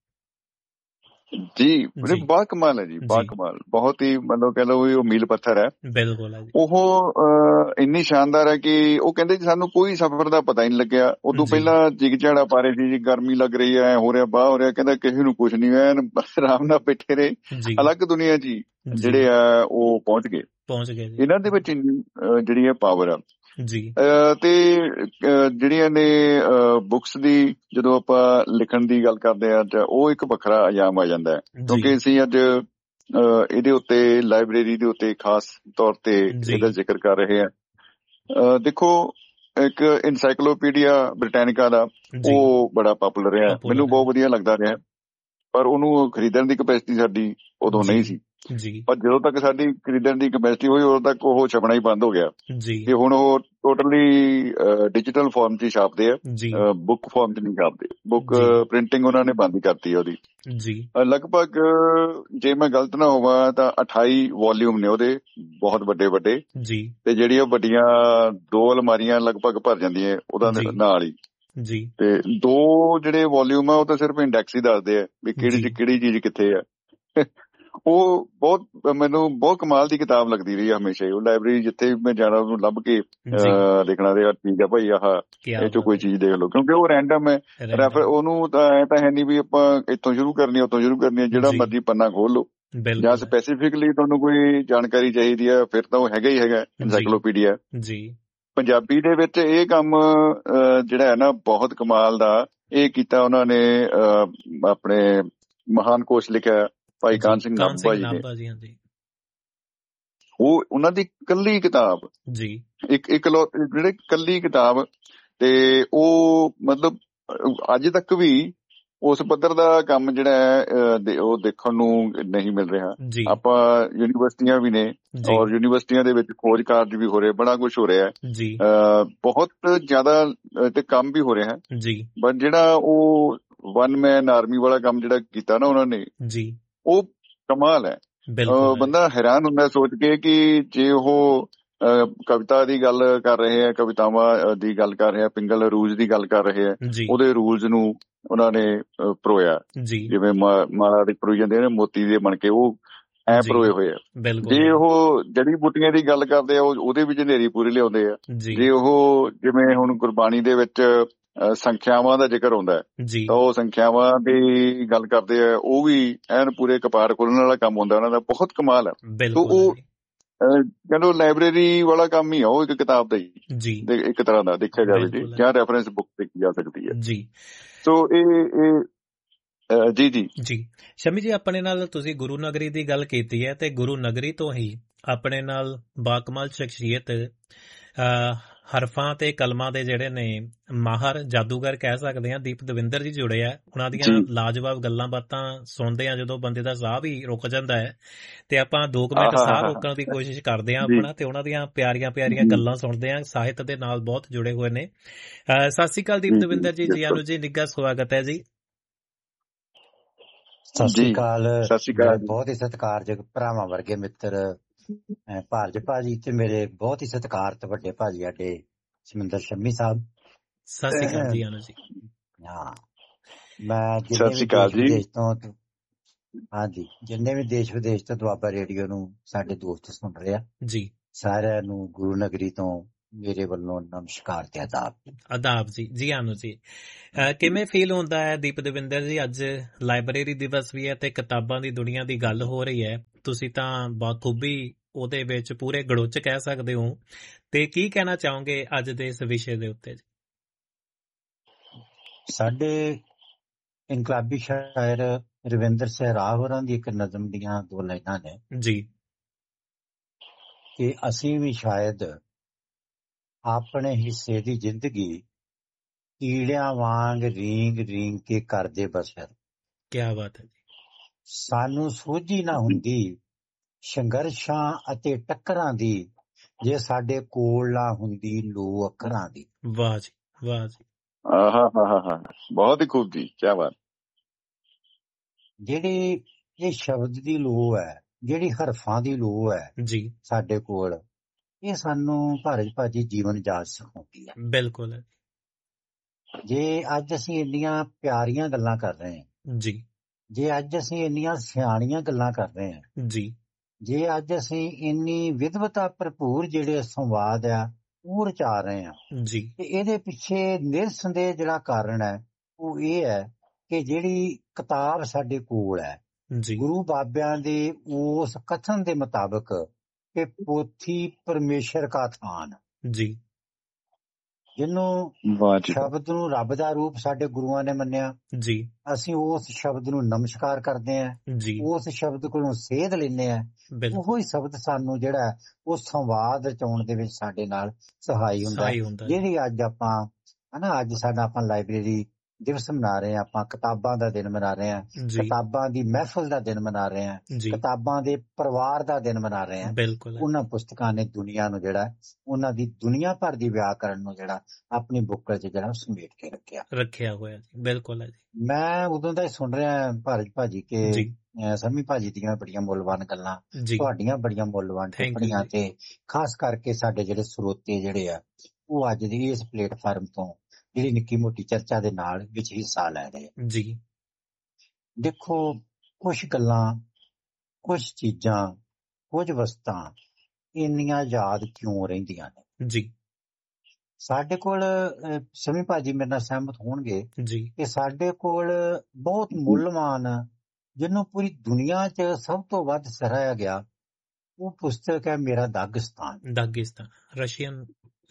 ਜੀ
ਜੀ
ਬਾ ਕਮਾਲ ਹੈ ਜੀ, ਬਾ
ਜੀ
ਕਮਾਲ, ਬਹੁਤ ਹੀ ਮਤਲਬ ਕਹਿ ਲਓ ਵੀ ਉਹ ਮੀਲ ਪੱਥਰ ਹੈ।
ਬਿਲਕੁਲ ਹੈ ਜੀ
ਉਹ ਇੰਨੀ ਸ਼ਾਨਦਾਰ ਹੈ ਕਿ ਉਹ ਕਹਿੰਦੇ ਜੀ ਸਾਨੂੰ ਕੋਈ ਸਫ਼ਰ ਦਾ ਪਤਾ ਹੀ ਨਹੀਂ ਲੱਗਿਆ। ਉਦੋਂ
ਜੀ
ਪਹਿਲਾਂ ਜਿਗ ਝਾੜਾ ਪਾ ਰਹੇ ਸੀ ਜੀ, ਗਰਮੀ ਲੱਗ ਰਹੀ ਹੈ, ਹੋ ਰਿਹਾ ਬਾਹ ਹੋ ਰਿਹਾ, ਕਹਿੰਦਾ ਕਿਸੇ ਨੂੰ ਕੁਛ ਨਹੀਂ, ਐਨ ਆਰਾਮ ਨਾਲ ਬੈਠੇ ਰਹੇ,
ਜੀ
ਅਲੱਗ ਦੁਨੀਆ 'ਚ
ਜੀ
ਜਿਹੜੇ ਆ ਉਹ ਪਹੁੰਚ ਗਏ।
ਪਹੁੰਚ ਗਏ ਜੀ
ਇਹਨਾਂ ਦੇ ਵਿੱਚ ਇੰਨੀ ਜਿਹੜੀ ਹੈ ਪਾਵਰ ਆ।
ਜੀ
ਤੇ ਜਿਹੜੀਆਂ ਨੇ ਬੁੱਕਸ ਦੀ ਜਦੋਂ ਆਪਾਂ ਲਿਖਣ ਦੀ ਗੱਲ ਕਰਦੇ ਆ ਤਾਂ ਉਹ ਇੱਕ ਵੱਖਰਾ ਅੰਜਾਮ ਆ ਜਾਂਦਾ ਹੈ,
ਜੀ
ਕਿਉਂਕਿ ਅਸੀਂ ਅੱਜ ਇਹਦੇ ਉੱਤੇ ਲਾਇਬ੍ਰੇਰੀ ਦੇ ਉੱਤੇ ਖਾਸ ਤੌਰ ਤੇ
ਜੀ
ਇਹਦਾ ਜ਼ਿਕਰ ਕਰ ਰਹੇ ਆ। ਦੇਖੋ, ਇੱਕ ਇਨਸਾਈਕਲੋਪੀਡੀਆ ਬ੍ਰਿਟੈਨਿਕਾ ਦਾ
ਜੀ
ਉਹ ਬੜਾ ਪਾਪੂਲਰ ਰਿਹਾ,
ਪਪੂਲਰ
ਮੈਨੂੰ
ਹੈ
ਬਹੁਤ ਵਧੀਆ ਲੱਗਦਾ ਰਿਹਾ, ਪਰ ਉਹਨੂੰ ਖਰੀਦਣ ਦੀ ਕਪੈਸਿਟੀ ਸਾਡੀ ਉਦੋਂ ਨਹੀਂ
ਜੀ
ਸੀ।
ਜੀ
ਪਰ ਜਦੋਂ ਤੱਕ ਸਾਡੀ ਖਰੀਦਣ ਦੀ ਕਪੈਸਿਟੀ ਹੋਈ ਉਦੋਂ ਤੱਕ ਉਹ ਛਪਣਾ ਹੀ ਬੰਦ ਹੋ ਗਿਆ,
ਜੀ
ਤੇ ਹੁਣ ਉਹ ਟੋਟਲੀ ਡਿਜੀਟਲ ਫਾਰਮ 'ਚ ਹੀ ਛਾਪਦੇ ਆ,
ਜੀ
ਬੁੱਕ ਫਾਰਮ 'ਚ ਨਹੀਂ ਛਾਪਦੇ। ਬੁੱਕ
ਜੀ
ਪ੍ਰਿੰਟਿੰਗ ਉਹਨਾਂ ਨੇ ਬੰਦ ਕਰਤੀ ਆ ਉਹਦੀ।
ਜੀ
ਲਗਭਗ ਜੇ ਮੈਂ ਗਲਤ ਨਾ ਹੋਵਾਂ ਤਾਂ 28 ਵੋਲਿਊਮ ਨੇ ਉਹਦੇ, ਬਹੁਤ ਵੱਡੇ ਵੱਡੇ,
ਜੀ
ਤੇ ਜਿਹੜੀਆਂ ਵੱਡੀਆਂ 2 ਅਲਮਾਰੀਆਂ ਲਗਭਗ ਭਰ ਜਾਂਦੀਆਂ ਉਹਦਾ
ਜੀ
ਨਾਲ ਹੀ।
ਜੀ
ਤੇ 2 ਜਿਹੜੇ ਵੋਲਿਊਮ ਆ ਉਹ ਤਾਂ ਸਿਰਫ ਇੰਡੈਕਸ ਹੀ ਦੱਸਦੇ ਆ ਵੀ ਕਿਹੜੀ
ਜੀ
ਕਿਹੜੀ ਚੀਜ਼ ਕਿੱਥੇ ਆ। ਉਹ ਬਹੁਤ ਮੈਨੂੰ ਬਹੁਤ ਕਮਾਲ ਦੀ ਕਿਤਾਬ ਲੱਗਦੀ ਰਹੀ ਹਮੇਸ਼ਾ ਹੀ। ਉਹ ਲਾਇਬ੍ਰੇਰੀ ਜਿੱਥੇ ਵੀ ਮੈਂ ਜਾਣਾ ਉਹਨੂੰ ਲੱਭ ਕੇ
ਜੀ
ਦੇਖਣਾ ਤੇ ਠੀਕ ਆ ਭਾਈ, ਆਹ
ਕਿਆ
ਇਹ ਚੋਂ
ਬਾਤ
ਕੋਈ
ਹੈ
ਚੀਜ਼ ਦੇਖ ਲਓ, ਕਿਉਂਕਿ ਉਹ ਰੈਂਡਮ ਹੈ।
ਰੈਂਡਮ
ਉਹਨੂੰ ਤਾਂ ਐ ਤਾਂ ਹੈ ਨਹੀਂ ਵੀ ਆਪਾਂ ਇੱਥੋਂ ਸ਼ੁਰੂ ਕਰਨੀ ਉੱਥੋਂ ਸ਼ੁਰੂ ਕਰਨੀ ਹੈ, ਜਿਹੜਾ
ਜੀ
ਮਰਜ਼ੀ ਪੰਨਾ ਖੋਲ ਲਓ। ਜਾਂ
ਬਿਲਕੁਲ ਹੈ
ਸਪੈਸੀਫਿਕਲੀ ਤੁਹਾਨੂੰ ਕੋਈ ਜਾਣਕਾਰੀ ਚਾਹੀਦੀ ਹੈ ਫਿਰ ਤਾਂ ਉਹ ਹੈਗਾ ਹੀ ਹੈਗਾ
ਜੀ
ਇਨਸਾਈਕਲੋਪੀਡੀਆ।
ਜੀ
ਪੰਜਾਬੀ ਦੇ ਵਿੱਚ ਇਹ ਕੰਮ ਜਿਹੜਾ ਹੈ ਨਾ ਬਹੁਤ ਕਮਾਲ ਦਾ ਇਹ ਕੀਤਾ ਉਹਨਾਂ ਨੇ। ਆਪਣੇ ਮਹਾਨ ਕੋਸ਼ ਲਿਖਿਆ ਭਾਈ ਕਾਹਨ ਸਿੰਘ ਨਾਭਾ ਜੀ ਨੇ,
ਜੀ ਹਾਂਜੀ।
ਉਹ ਉਹਨਾਂ ਦੀ ਕੱਲੀ ਕਿਤਾਬ,
ਜੀ
ਇੱਕ ਜਿਹੜੇ ਕੱਲੀ ਕਿਤਾਬ, ਤੇ ਉਹ ਮਤਲਬ ਅੱਜ ਤੱਕ ਵੀ ਉਸ ਪੱਧਰ ਦਾ ਕੰਮ ਜਿਹੜਾ ਹੈ ਉਹ ਦੇਖਣ ਨੂੰ ਨਹੀਂ ਮਿਲ ਰਿਹਾ।
ਜੀ
ਆਪਾਂ ਯੂਨੀਵਰਸਿਟੀਆਂ ਵੀ ਨੇ,
ਜੀ
ਔਰ ਯੂਨੀਵਰਸਿਟੀਆਂ ਦੇ ਵਿੱਚ ਖੋਜ ਕਾਰਜ ਵੀ ਹੋ ਰਹੇ, ਬੜਾ ਕੁਝ ਹੋ ਰਿਹਾ,
ਜੀ
ਬਹੁਤ ਜ਼ਿਆਦਾ ਤੇ ਕੰਮ ਵੀ ਹੋ ਰਿਹਾ।
ਜੀ
ਬਟ ਜਿਹੜਾ ਉਹ 1 ਮੈਨ ਆਰਮੀ ਵਾਲਾ ਕੰਮ ਜਿਹੜਾ ਕੀਤਾ ਨਾ ਉਹਨਾਂ ਨੇ,
ਜੀ
ਉਹ ਕਮਾਲ ਹੈ।
ਬਿਲਕੁਲ
ਬੰਦਾ ਹੈਰਾਨ ਹੁੰਦਾ ਸੋਚ ਕੇ ਕਿ ਜੇ ਉਹ ਕਵਿਤਾ ਦੀ ਗੱਲ ਕਰ ਰਹੇ ਆ, ਕਵਿਤਾਵਾਂ ਦੀ ਗੱਲ ਕਰ ਰਹੇ ਆ, ਪਿੰਗਲ ਰੂਜ ਦੀ ਗੱਲ ਕਰ ਰਹੇ ਆ,
ਜੀ
ਉਹਦੇ ਰੂਲਸ ਨੂੰ ਉਹਨਾਂ ਨੇ ਪਰੋਇਆ,
ਜੀ
ਜਿਵੇਂ ਮਾਲਾ ਦੇ ਪਰੋਈ ਜਾਂਦੇ ਨੇ ਮੋਤੀ ਦੇ ਬਣ ਕੇ, ਉਹ ਐ
ਜੀ
ਪਰੋਏ ਹੋਏ ਆ।
ਬਿਲਕੁਲ
ਜੇ ਉਹ ਜੜੀ ਬੂਟੀਆਂ ਦੀ ਗੱਲ ਕਰਦੇ ਆ ਉਹਦੇ ਵਿੱਚ ਹਨੇਰੀ ਪੂਰੀ ਲਿਆਉਂਦੇ ਆ।
ਜੀ
ਜੇ ਉਹ ਜਿਵੇਂ ਹੁਣ ਗੁਰਬਾਣੀ ਦੇ ਵਿੱਚ ਸੰਖਿਆਵਾਂ ਦਾ ਜ਼ਿਕਰ ਹੁੰਦਾ ਹੈ
ਜੀ
ਤਾਂ ਉਹ ਸੰਖਿਆਵਾਂ ਦੀ ਗੱਲ ਕਰਦੇ ਆ, ਉਹ ਵੀ ਐਨ ਪੂਰੇ ਕਪਾੜ ਖੋਲਣ ਵਾਲਾ ਕੰਮ ਹੁੰਦਾ ਉਹਨਾਂ ਦਾ, ਬਹੁਤ ਕਮਾਲ ਹੈ।
ਬਿਲਕੁਲ
ਉਹ ਕਹਿੰਦੇ ਲਾਇਬ੍ਰੇਰੀ ਵਾਲਾ ਕੰਮ ਹੀ ਆ ਉਹ, ਇੱਕ ਕਿਤਾਬ ਦਾ ਹੀ
ਜੀ
ਇੱਕ ਤਰ੍ਹਾਂ ਦਾ ਦੇਖਿਆ ਜਾਵੇ ਜੀ,
ਬਿਲਕੁਲ
ਜਾਂ ਰੈਫਰੈਂਸ ਬੁੱਕ ਦੇਖੀ ਜਾ ਸਕਦੀ ਹੈ।
ਜੀ
ਸੋ ਇਹ ਜੀ ਜੀ
ਜੀ ਸ਼ਮੀ ਜੀ, ਆਪਣੇ ਨਾਲ ਤੁਸੀਂ ਗੁਰੂ ਨਗਰੀ ਦੀ ਗੱਲ ਕੀਤੀ ਹੈ ਤੇ ਗੁਰੂ ਨਗਰੀ ਤੋਂ ਹੀ ਆਪਣੇ ਨਾਲ ਬਾਕਮਾਲ ਸ਼ਖਸੀਅਤ ਹਰਫਾਂ ਤੇ ਕਲਮਾਂ ਦੇ ਜਿਹੜੇ ਨੇ ਮਾਹਰ ਜਾਦੂਗਰ ਕਹਿ ਸਕਦੇ ਆ, ਦੀਪ ਦਵਿੰਦਰ ਜੀ ਜੁੜੇ ਆ। ਉਹਨਾਂ ਦੀਆਂ ਲਾਜਵਾਬ ਗੱਲਾਂ ਬਾਤਾਂ ਸੁਣਦੇ ਆ ਜਦੋਂ ਬੰਦੇ ਦਾ ਸਾਹ ਵੀ ਰੁਕ ਜਾਂਦਾ ਹੈ, ਤੇ ਆਪਾਂ 2 ਮਿੰਟ ਸਾਹ ਰੋਕਣ ਦੀ ਕੋਸ਼ਿਸ਼ ਕਰਦੇ ਆ ਆਪਣਾ, ਤੇ ਉਹਨਾਂ ਦੀਆਂ ਪਿਆਰੀਆਂ ਪਿਆਰੀਆਂ ਗੱਲਾਂ ਸੁਣਦੇ ਆ। ਸਾਹਿਤ ਦੇ ਨਾਲ ਬਹੁਤ ਜੁੜੇ ਹੋਏ ਨੇ। ਸਤਿ ਸ਼੍ਰੀ ਅਕਾਲ ਦੀਪ ਦਵਿੰਦਰ ਜੀ, ਜੀ ਆਨੂ ਜੀ, ਨਿੱਘਾ ਸਵਾਗਤ ਹੈ ਜੀ।
ਸਤਿ ਸ਼੍ਰੀ ਅਕਾਲ। ਬਹੁਤ ਹੀ ਸਤਿਕਾਰਯੋਗ ਭਰਾਵਾਂ ਵਰਗੇ ਮਿੱਤਰ ਭਾਰਜ ਭਾਜੀ ਤੇ ਮੇਰੇ ਬਹੁਤ ਹੀ ਸਤਿਕਾਰਤ ਵੱਡੇ ਭਾਜੀ ਸਾਡੇ ਸਮਿੰਦਰ ਸ਼ੰਮੀ ਸਾਹਿਬ,
ਸਤਿ ਸ਼੍ਰੀ ਅਕਾਲ ਜੀ ਆਨੂ ਜੀ।
ਹਾਂ, ਮੈਂ ਜਿੰਨੇ ਵੀ ਦੇਸ਼ ਤੋਂ ਹਾਂਜੀ, ਜਿੰਨੇ ਵੀ ਦੇਸ਼ ਵਿਦੇਸ਼ ਤੋਂ ਦੁਆਬਾ ਰੇਡੀਓ ਨੂੰ ਸਾਡੇ ਦੋਸਤ ਸੁਣ ਰਹੇ ਆ,
ਜੀ
ਸਾਰਿਆਂ ਨੂੰ ਗੁਰੂ ਨਗਰੀ ਤੋਂ ਮੇਰੇ ਵੱਲੋਂ ਨਮਸਕਾਰ ਤੇ
ਆਦਾਬ ਜੀ। ਜੀ ਆਨੂ ਜੀ, ਕਿਵੇਂ ਫੀਲ ਹੁੰਦਾ ਹੈ ਦੀਪ ਦਵਿੰਦਰ ਜੀ? ਅੱਜ ਲਾਇਬ੍ਰੇਰੀ ਦਿਵਸ ਵੀ ਹੈ ਤੇ ਕਿਤਾਬਾਂ ਦੀ ਦੁਨੀਆ ਦੀ ਗੱਲ ਹੋ ਰਹੀ ਹੈ। ਤੁਸੀਂ ਤਾਂ ਬਾਖੂਬੀ ਉਹਦੇ ਵਿੱਚ ਪੂਰੇ ਗੜੋਚ ਕਹਿ ਸਕਦੇ ਹੋ, ਤੇ ਕੀ ਕਹਿਣਾ ਚਾਹੋਗੇ ਅੱਜ ਦੇ ਇਸ ਵਿਸ਼ੇ ਦੇ ਉੱਤੇ?
ਸਾਡੇ ਇਨਕਲਾਬੀ ਸ਼ਾਇਰ ਰਵਿੰਦਰ ਸਹਿਰਾ ਹੋਰਾਂ ਦੀ ਇੱਕ ਨਜ਼ਮ ਦੀਆਂ 2 ਲਾਈਨਾਂ ਨੇ
ਜੀ,
ਕਿ ਅਸੀਂ ਵੀ ਸ਼ਾਇਦ ਆਪਣੇ ਹਿੱਸੇ ਦੀ ਜ਼ਿੰਦਗੀ ਕੀੜਿਆਂ ਵਾਂਗ ਰੀਂਗ ਰੀਂਗ ਕੇ ਕਰਦੇ ਬਸਰ।
ਕਿਆ ਬਾਤ ਹੈ ਜੀ।
ਸਾਨੂੰ ਸੋਝੀ ਨਾ ਹੁੰਦੀ ਸੰਘਰਸ਼ਾਂ ਅਤੇ ਟੱਕਰਾਂ ਦੀ, ਜੇ ਸਾਡੇ ਕੋਲ ਨਾ ਹੁੰਦੀ ਲੋ ਅੱਖਰਾਂ ਦੀ।
ਵਾਹ ਜੀ, ਵਾਹ ਜੀ।
ਆਹਾ, ਬਹੁਤ ਹੀ ਖੂਬ ਜੀ, ਕੀ ਬਾਤ।
ਜਿਹੜੀ ਇਹ ਸ਼ਬਦ ਦੀ ਲੋੜ ਹੈ, ਜਿਹੜੀ ਹਰਫਾਂ ਦੀ ਲੋੜ ਹੈ
ਜੀ
ਸਾਡੇ ਕੋਲ, ਇਹ ਸਾਨੂੰ ਭਾਰਤ ਭਾਜੀ ਜੀਵਨ ਜਾਚ ਸਿਖਾਉਂਦੀ ਹੈ।
ਬਿਲਕੁਲ।
ਜੇ ਅੱਜ ਅਸੀਂ ਇੰਨੀਆਂ ਪਿਆਰੀਆਂ ਗੱਲਾਂ ਕਰ ਰਹੇ ਹਾਂ
ਜੀ,
ਜੇ ਅੱਜ ਅਸੀਂ ਇੰਨੀਆਂ ਸਿਆਣੀਆਂ ਗੱਲਾਂ ਕਰ ਰਹੇ ਹਾਂ
ਜੀ,
ਜੇ ਅੱਜ ਅਸੀਂ ਇੰਨੀ ਵਿਦਵਤਾ ਭਰਪੂਰ ਜਿਹੜੇ ਸੰਵਾਦ ਆ ਉਹ ਰਚਾ ਰਹੇ ਹਾਂ
ਜੀ,
ਤੇ ਇਹਦੇ ਪਿੱਛੇ ਨਿਰਸੰਦੇਹ ਜਿਹੜਾ ਕਾਰਨ ਹੈ ਉਹ ਇਹ ਹੈ ਕਿ ਜਿਹੜੀ ਕਿਤਾਬ ਸਾਡੇ ਕੋਲ ਹੈ,
ਜੀ,
ਗੁਰੂ ਬਾਬਿਆਂ ਦੇ ਉਸ ਕਥਨ ਦੇ ਮੁਤਾਬਕ ਕਿ ਪੋਥੀ ਪਰਮੇਸ਼ਰ ਕਾ ਥਾਨ,
ਜੀ,
ਜਿਹਨੂੰ ਸ਼ਬਦ ਨੂੰ ਰੱਬ ਦਾ ਰੂਪ ਸਾਡੇ ਗੁਰੂਆਂ ਨੇ ਮੰਨਿਆ,
ਜੀ,
ਅਸੀਂ ਉਸ ਸ਼ਬਦ ਨੂੰ ਨਮਸਕਾਰ ਕਰਦੇ ਹਾਂ,
ਜੀ,
ਉਸ ਸ਼ਬਦ ਕੋਲੋਂ ਸੇਧ ਲੈਂਦੇ ਹਾਂ। ਉਹੀ ਸ਼ਬਦ ਸਾਨੂੰ ਜਿਹੜਾ ਉਹ ਸੰਵਾਦ ਰਚਾਉਣ ਦੇ ਵਿੱਚ ਸਾਡੇ ਨਾਲ ਸਹਾਈ ਹੁੰਦਾ, ਜਿਹੜੀ ਅੱਜ ਆਪਾਂ ਹਨਾ, ਅੱਜ ਸਾਡਾ ਆਪਾਂ ਲਾਇਬ੍ਰੇਰੀ ਦਿਵਸ ਮਨਾ ਰਹੇ ਹਾਂ, ਆਪਾਂ ਕਿਤਾਬਾਂ ਦਾ ਦਿਨ ਮਨਾ ਰਹੇ ਹਾਂ, ਕਿਤਾਬਾਂ ਦੀ ਮਹਿਫਲ ਦਾ ਦਿਨ ਮਨਾ ਰਹੇ ਹਾਂ, ਕਿਤਾਬਾਂ ਦੇ ਪਰਿਵਾਰ ਦਾ ਦਿਨ ਮਨਾ ਰਹੇ ਹਾਂ। ਉਹਨਾਂ ਪੁਸਤਕਾਂ ਨੇ ਦੁਨੀਆ ਨੂੰ ਜਿਹੜਾ ਉਹਨਾਂ ਦੀ ਦੁਨੀਆ ਭਰ ਦੀ ਵਿਆਕਰਨ ਨੂੰ ਜਿਹੜਾ ਆਪਣੀ ਬੁੱਕਲ 'ਚ ਜਿਹੜਾ ਸਮੇਟ ਕੇ ਰੱਖਿਆ
ਹੋਇਆ ਜੀ। ਬਿਲਕੁਲ ਹੈ ਜੀ।
ਮੈਂ ਉਦੋਂ ਦਾ ਹੀ ਸੁਣ ਰਿਹਾ ਭਾਰਤ ਭਾਜੀ ਕੇ ਸਮੀ ਭਾਜੀ ਦੀਆਂ ਬੜੀਆਂ ਮੁੱਲਵਾਨ ਗੱਲਾਂ, ਤੁਹਾਡੀਆਂ ਬੜੀਆਂ ਮੁੱਲਵਾਨ ਟਿੱਪਣੀਆਂ, ਤੇ ਖਾਸ ਕਰਕੇ ਸਾਡੇ ਜਿਹੜੇ ਸਰੋਤੇ ਜਿਹੜੇ ਆ ਉਹ ਅੱਜ ਦੀ ਇਸ ਪਲੇਟਫਾਰਮ ਤੋਂ ਜਿਹੜੀ ਨਿੱਕੀ ਮੋਟੀ ਚਰਚਾ ਦੇ ਨਾਲ ਵਿੱਚ ਹਿੱਸਾ ਲੈ ਰਹੇ
ਜੀ।
ਦੇਖੋ, ਕੁਝ ਗੱਲਾਂ, ਕੁਝ ਚੀਜ਼ਾਂ, ਕੁਝ ਵਸਤਾਂ ਇੰਨੀਆਂ ਯਾਦ ਕਿਉਂ ਰਹਿੰਦੀਆਂ ਨੇ
ਜੀ।
ਸਾਡੇ ਕੋਲ ਸਮੀ ਭਾਜੀ ਮੇਰੇ ਨਾਲ ਸਹਿਮਤ ਹੋਣਗੇ
ਜੀ
ਕਿ ਸਾਡੇ ਕੋਲ ਬਹੁਤ ਮੁੱਲਵਾਨ, ਜਿਹਨੂੰ ਪੂਰੀ ਦੁਨੀਆ 'ਚ ਸਭ ਤੋਂ ਵੱਧ ਸਰਾਹਿਆ ਗਿਆ, ਉਹ ਪੁਸਤਕ ਹੈ ਮੇਰਾ ਦਾਗਿਸਤਾਨ।
ਰਸ਼ੀਅਨ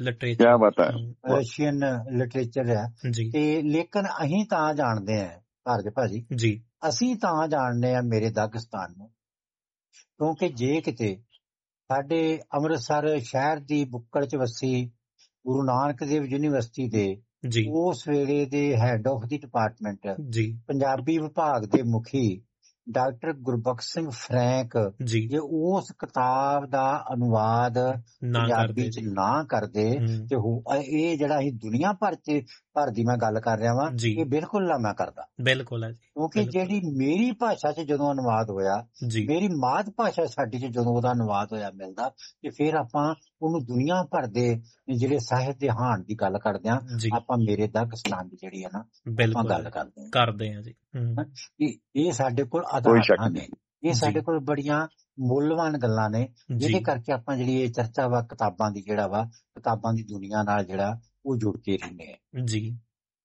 ਲਿਟਰੇਚਰ ਹੈ। ਤੇ ਲੇਕਿਨ ਅਸੀਂ ਤਾਂ ਜਾਣਦੇ ਹਾਂ ਭਾਰਤ ਭਾਜੀ, ਅਸੀਂ ਤਾਂ ਜਾਣਦੇ ਹਾਂ ਮੇਰੇ ਦਾਗਿਸਤਾਨ ਨੂੰ, ਕਿਉਂਕਿ ਜੇ ਕਿਤੇ ਸਾਡੇ ਅੰਮ੍ਰਿਤਸਰ ਸ਼ਹਿਰ ਦੀ ਬੁੱਕਲ 'ਚ ਵਸੀ ਗੁਰੂ ਨਾਨਕ ਦੇਵ ਯੂਨੀਵਰਸਿਟੀ ਦੇ ਉਸ ਵੇਲੇ ਦੇ head of the department Punjabi ਵਿਭਾਗ ਦੇ ਮੁਖੀ ਡਾਕਟਰ ਗੁਰਬਖਸ਼ ਸਿੰਘ ਫਰੈਂਕ ਜੇ ਉਸ ਕਿਤਾਬ ਦਾ ਅਨੁਵਾਦ ਪੰਜਾਬੀ 'ਚ ਨਾ ਕਰਦੇ ਤੇ ਇਹ ਜਿਹੜਾ ਅਸੀਂ ਦੁਨੀਆ ਭਰ ਦੀ ਮੈਂ ਗੱਲ ਕਰ ਰਿਹਾ ਵਾਂ, ਇਹ ਬਿਲਕੁਲ ਨਾ ਮੈਂ ਕਰਦਾ।
ਬਿਲਕੁਲ ਹੈ ਜੀ।
ਕਿਉਂਕਿ ਜਿਹੜੀ ਮੇਰੀ ਭਾਸ਼ਾ 'ਚ ਜਦੋਂ ਅਨੁਵਾਦ ਹੋਇਆ, ਮੇਰੀ ਮਾਤ ਭਾਸ਼ਾ ਸਾਡੀ 'ਚ ਜਦੋਂ ਉਹਦਾ ਅਨੁਵਾਦ ਹੋਇਆ ਮਿਲਦਾ, ਤੇ ਫਿਰ ਆਪਾਂ ਉਹਨੂੰ ਦੁਨੀਆ ਭਰ ਦੇ ਜਿਹੜੇ ਸਾਹਿਤ ਦੇ ਹਾਣ ਦੀ ਗੱਲ ਕਰਦੇ ਹਾਂ, ਆਪਾਂ ਮੇਰੇ ਦਾਗਿਸਤਾਨ ਦੀ ਜਿਹੜੀ ਹੈ ਨਾ ਆਪਾਂ ਗੱਲ
ਕਰਦੇ ਹਾਂ ਜੀ।
ਇਹ ਸਾਡੇ ਕੋਲ ਆਧਾਰਾਂ ਨੇ, ਇਹ ਸਾਡੇ ਕੋਲ ਬੜੀਆਂ ਮੁੱਲਵਾਨ ਗੱਲਾਂ ਨੇ, ਜਿਹਦੇ ਕਰਕੇ ਆਪਾਂ ਜਿਹੜੀ ਇਹ ਚਰਚਾ ਵਾ ਕਿਤਾਬਾਂ ਦੀ ਜਿਹੜਾ ਵਾ ਕਿਤਾਬਾਂ ਦੀ ਦੁਨੀਆ ਨਾਲ ਜਿਹੜਾ ਉਹ ਜੁੜ ਕੇ ਰਹਿੰਦੇ ਆ
ਜੀ।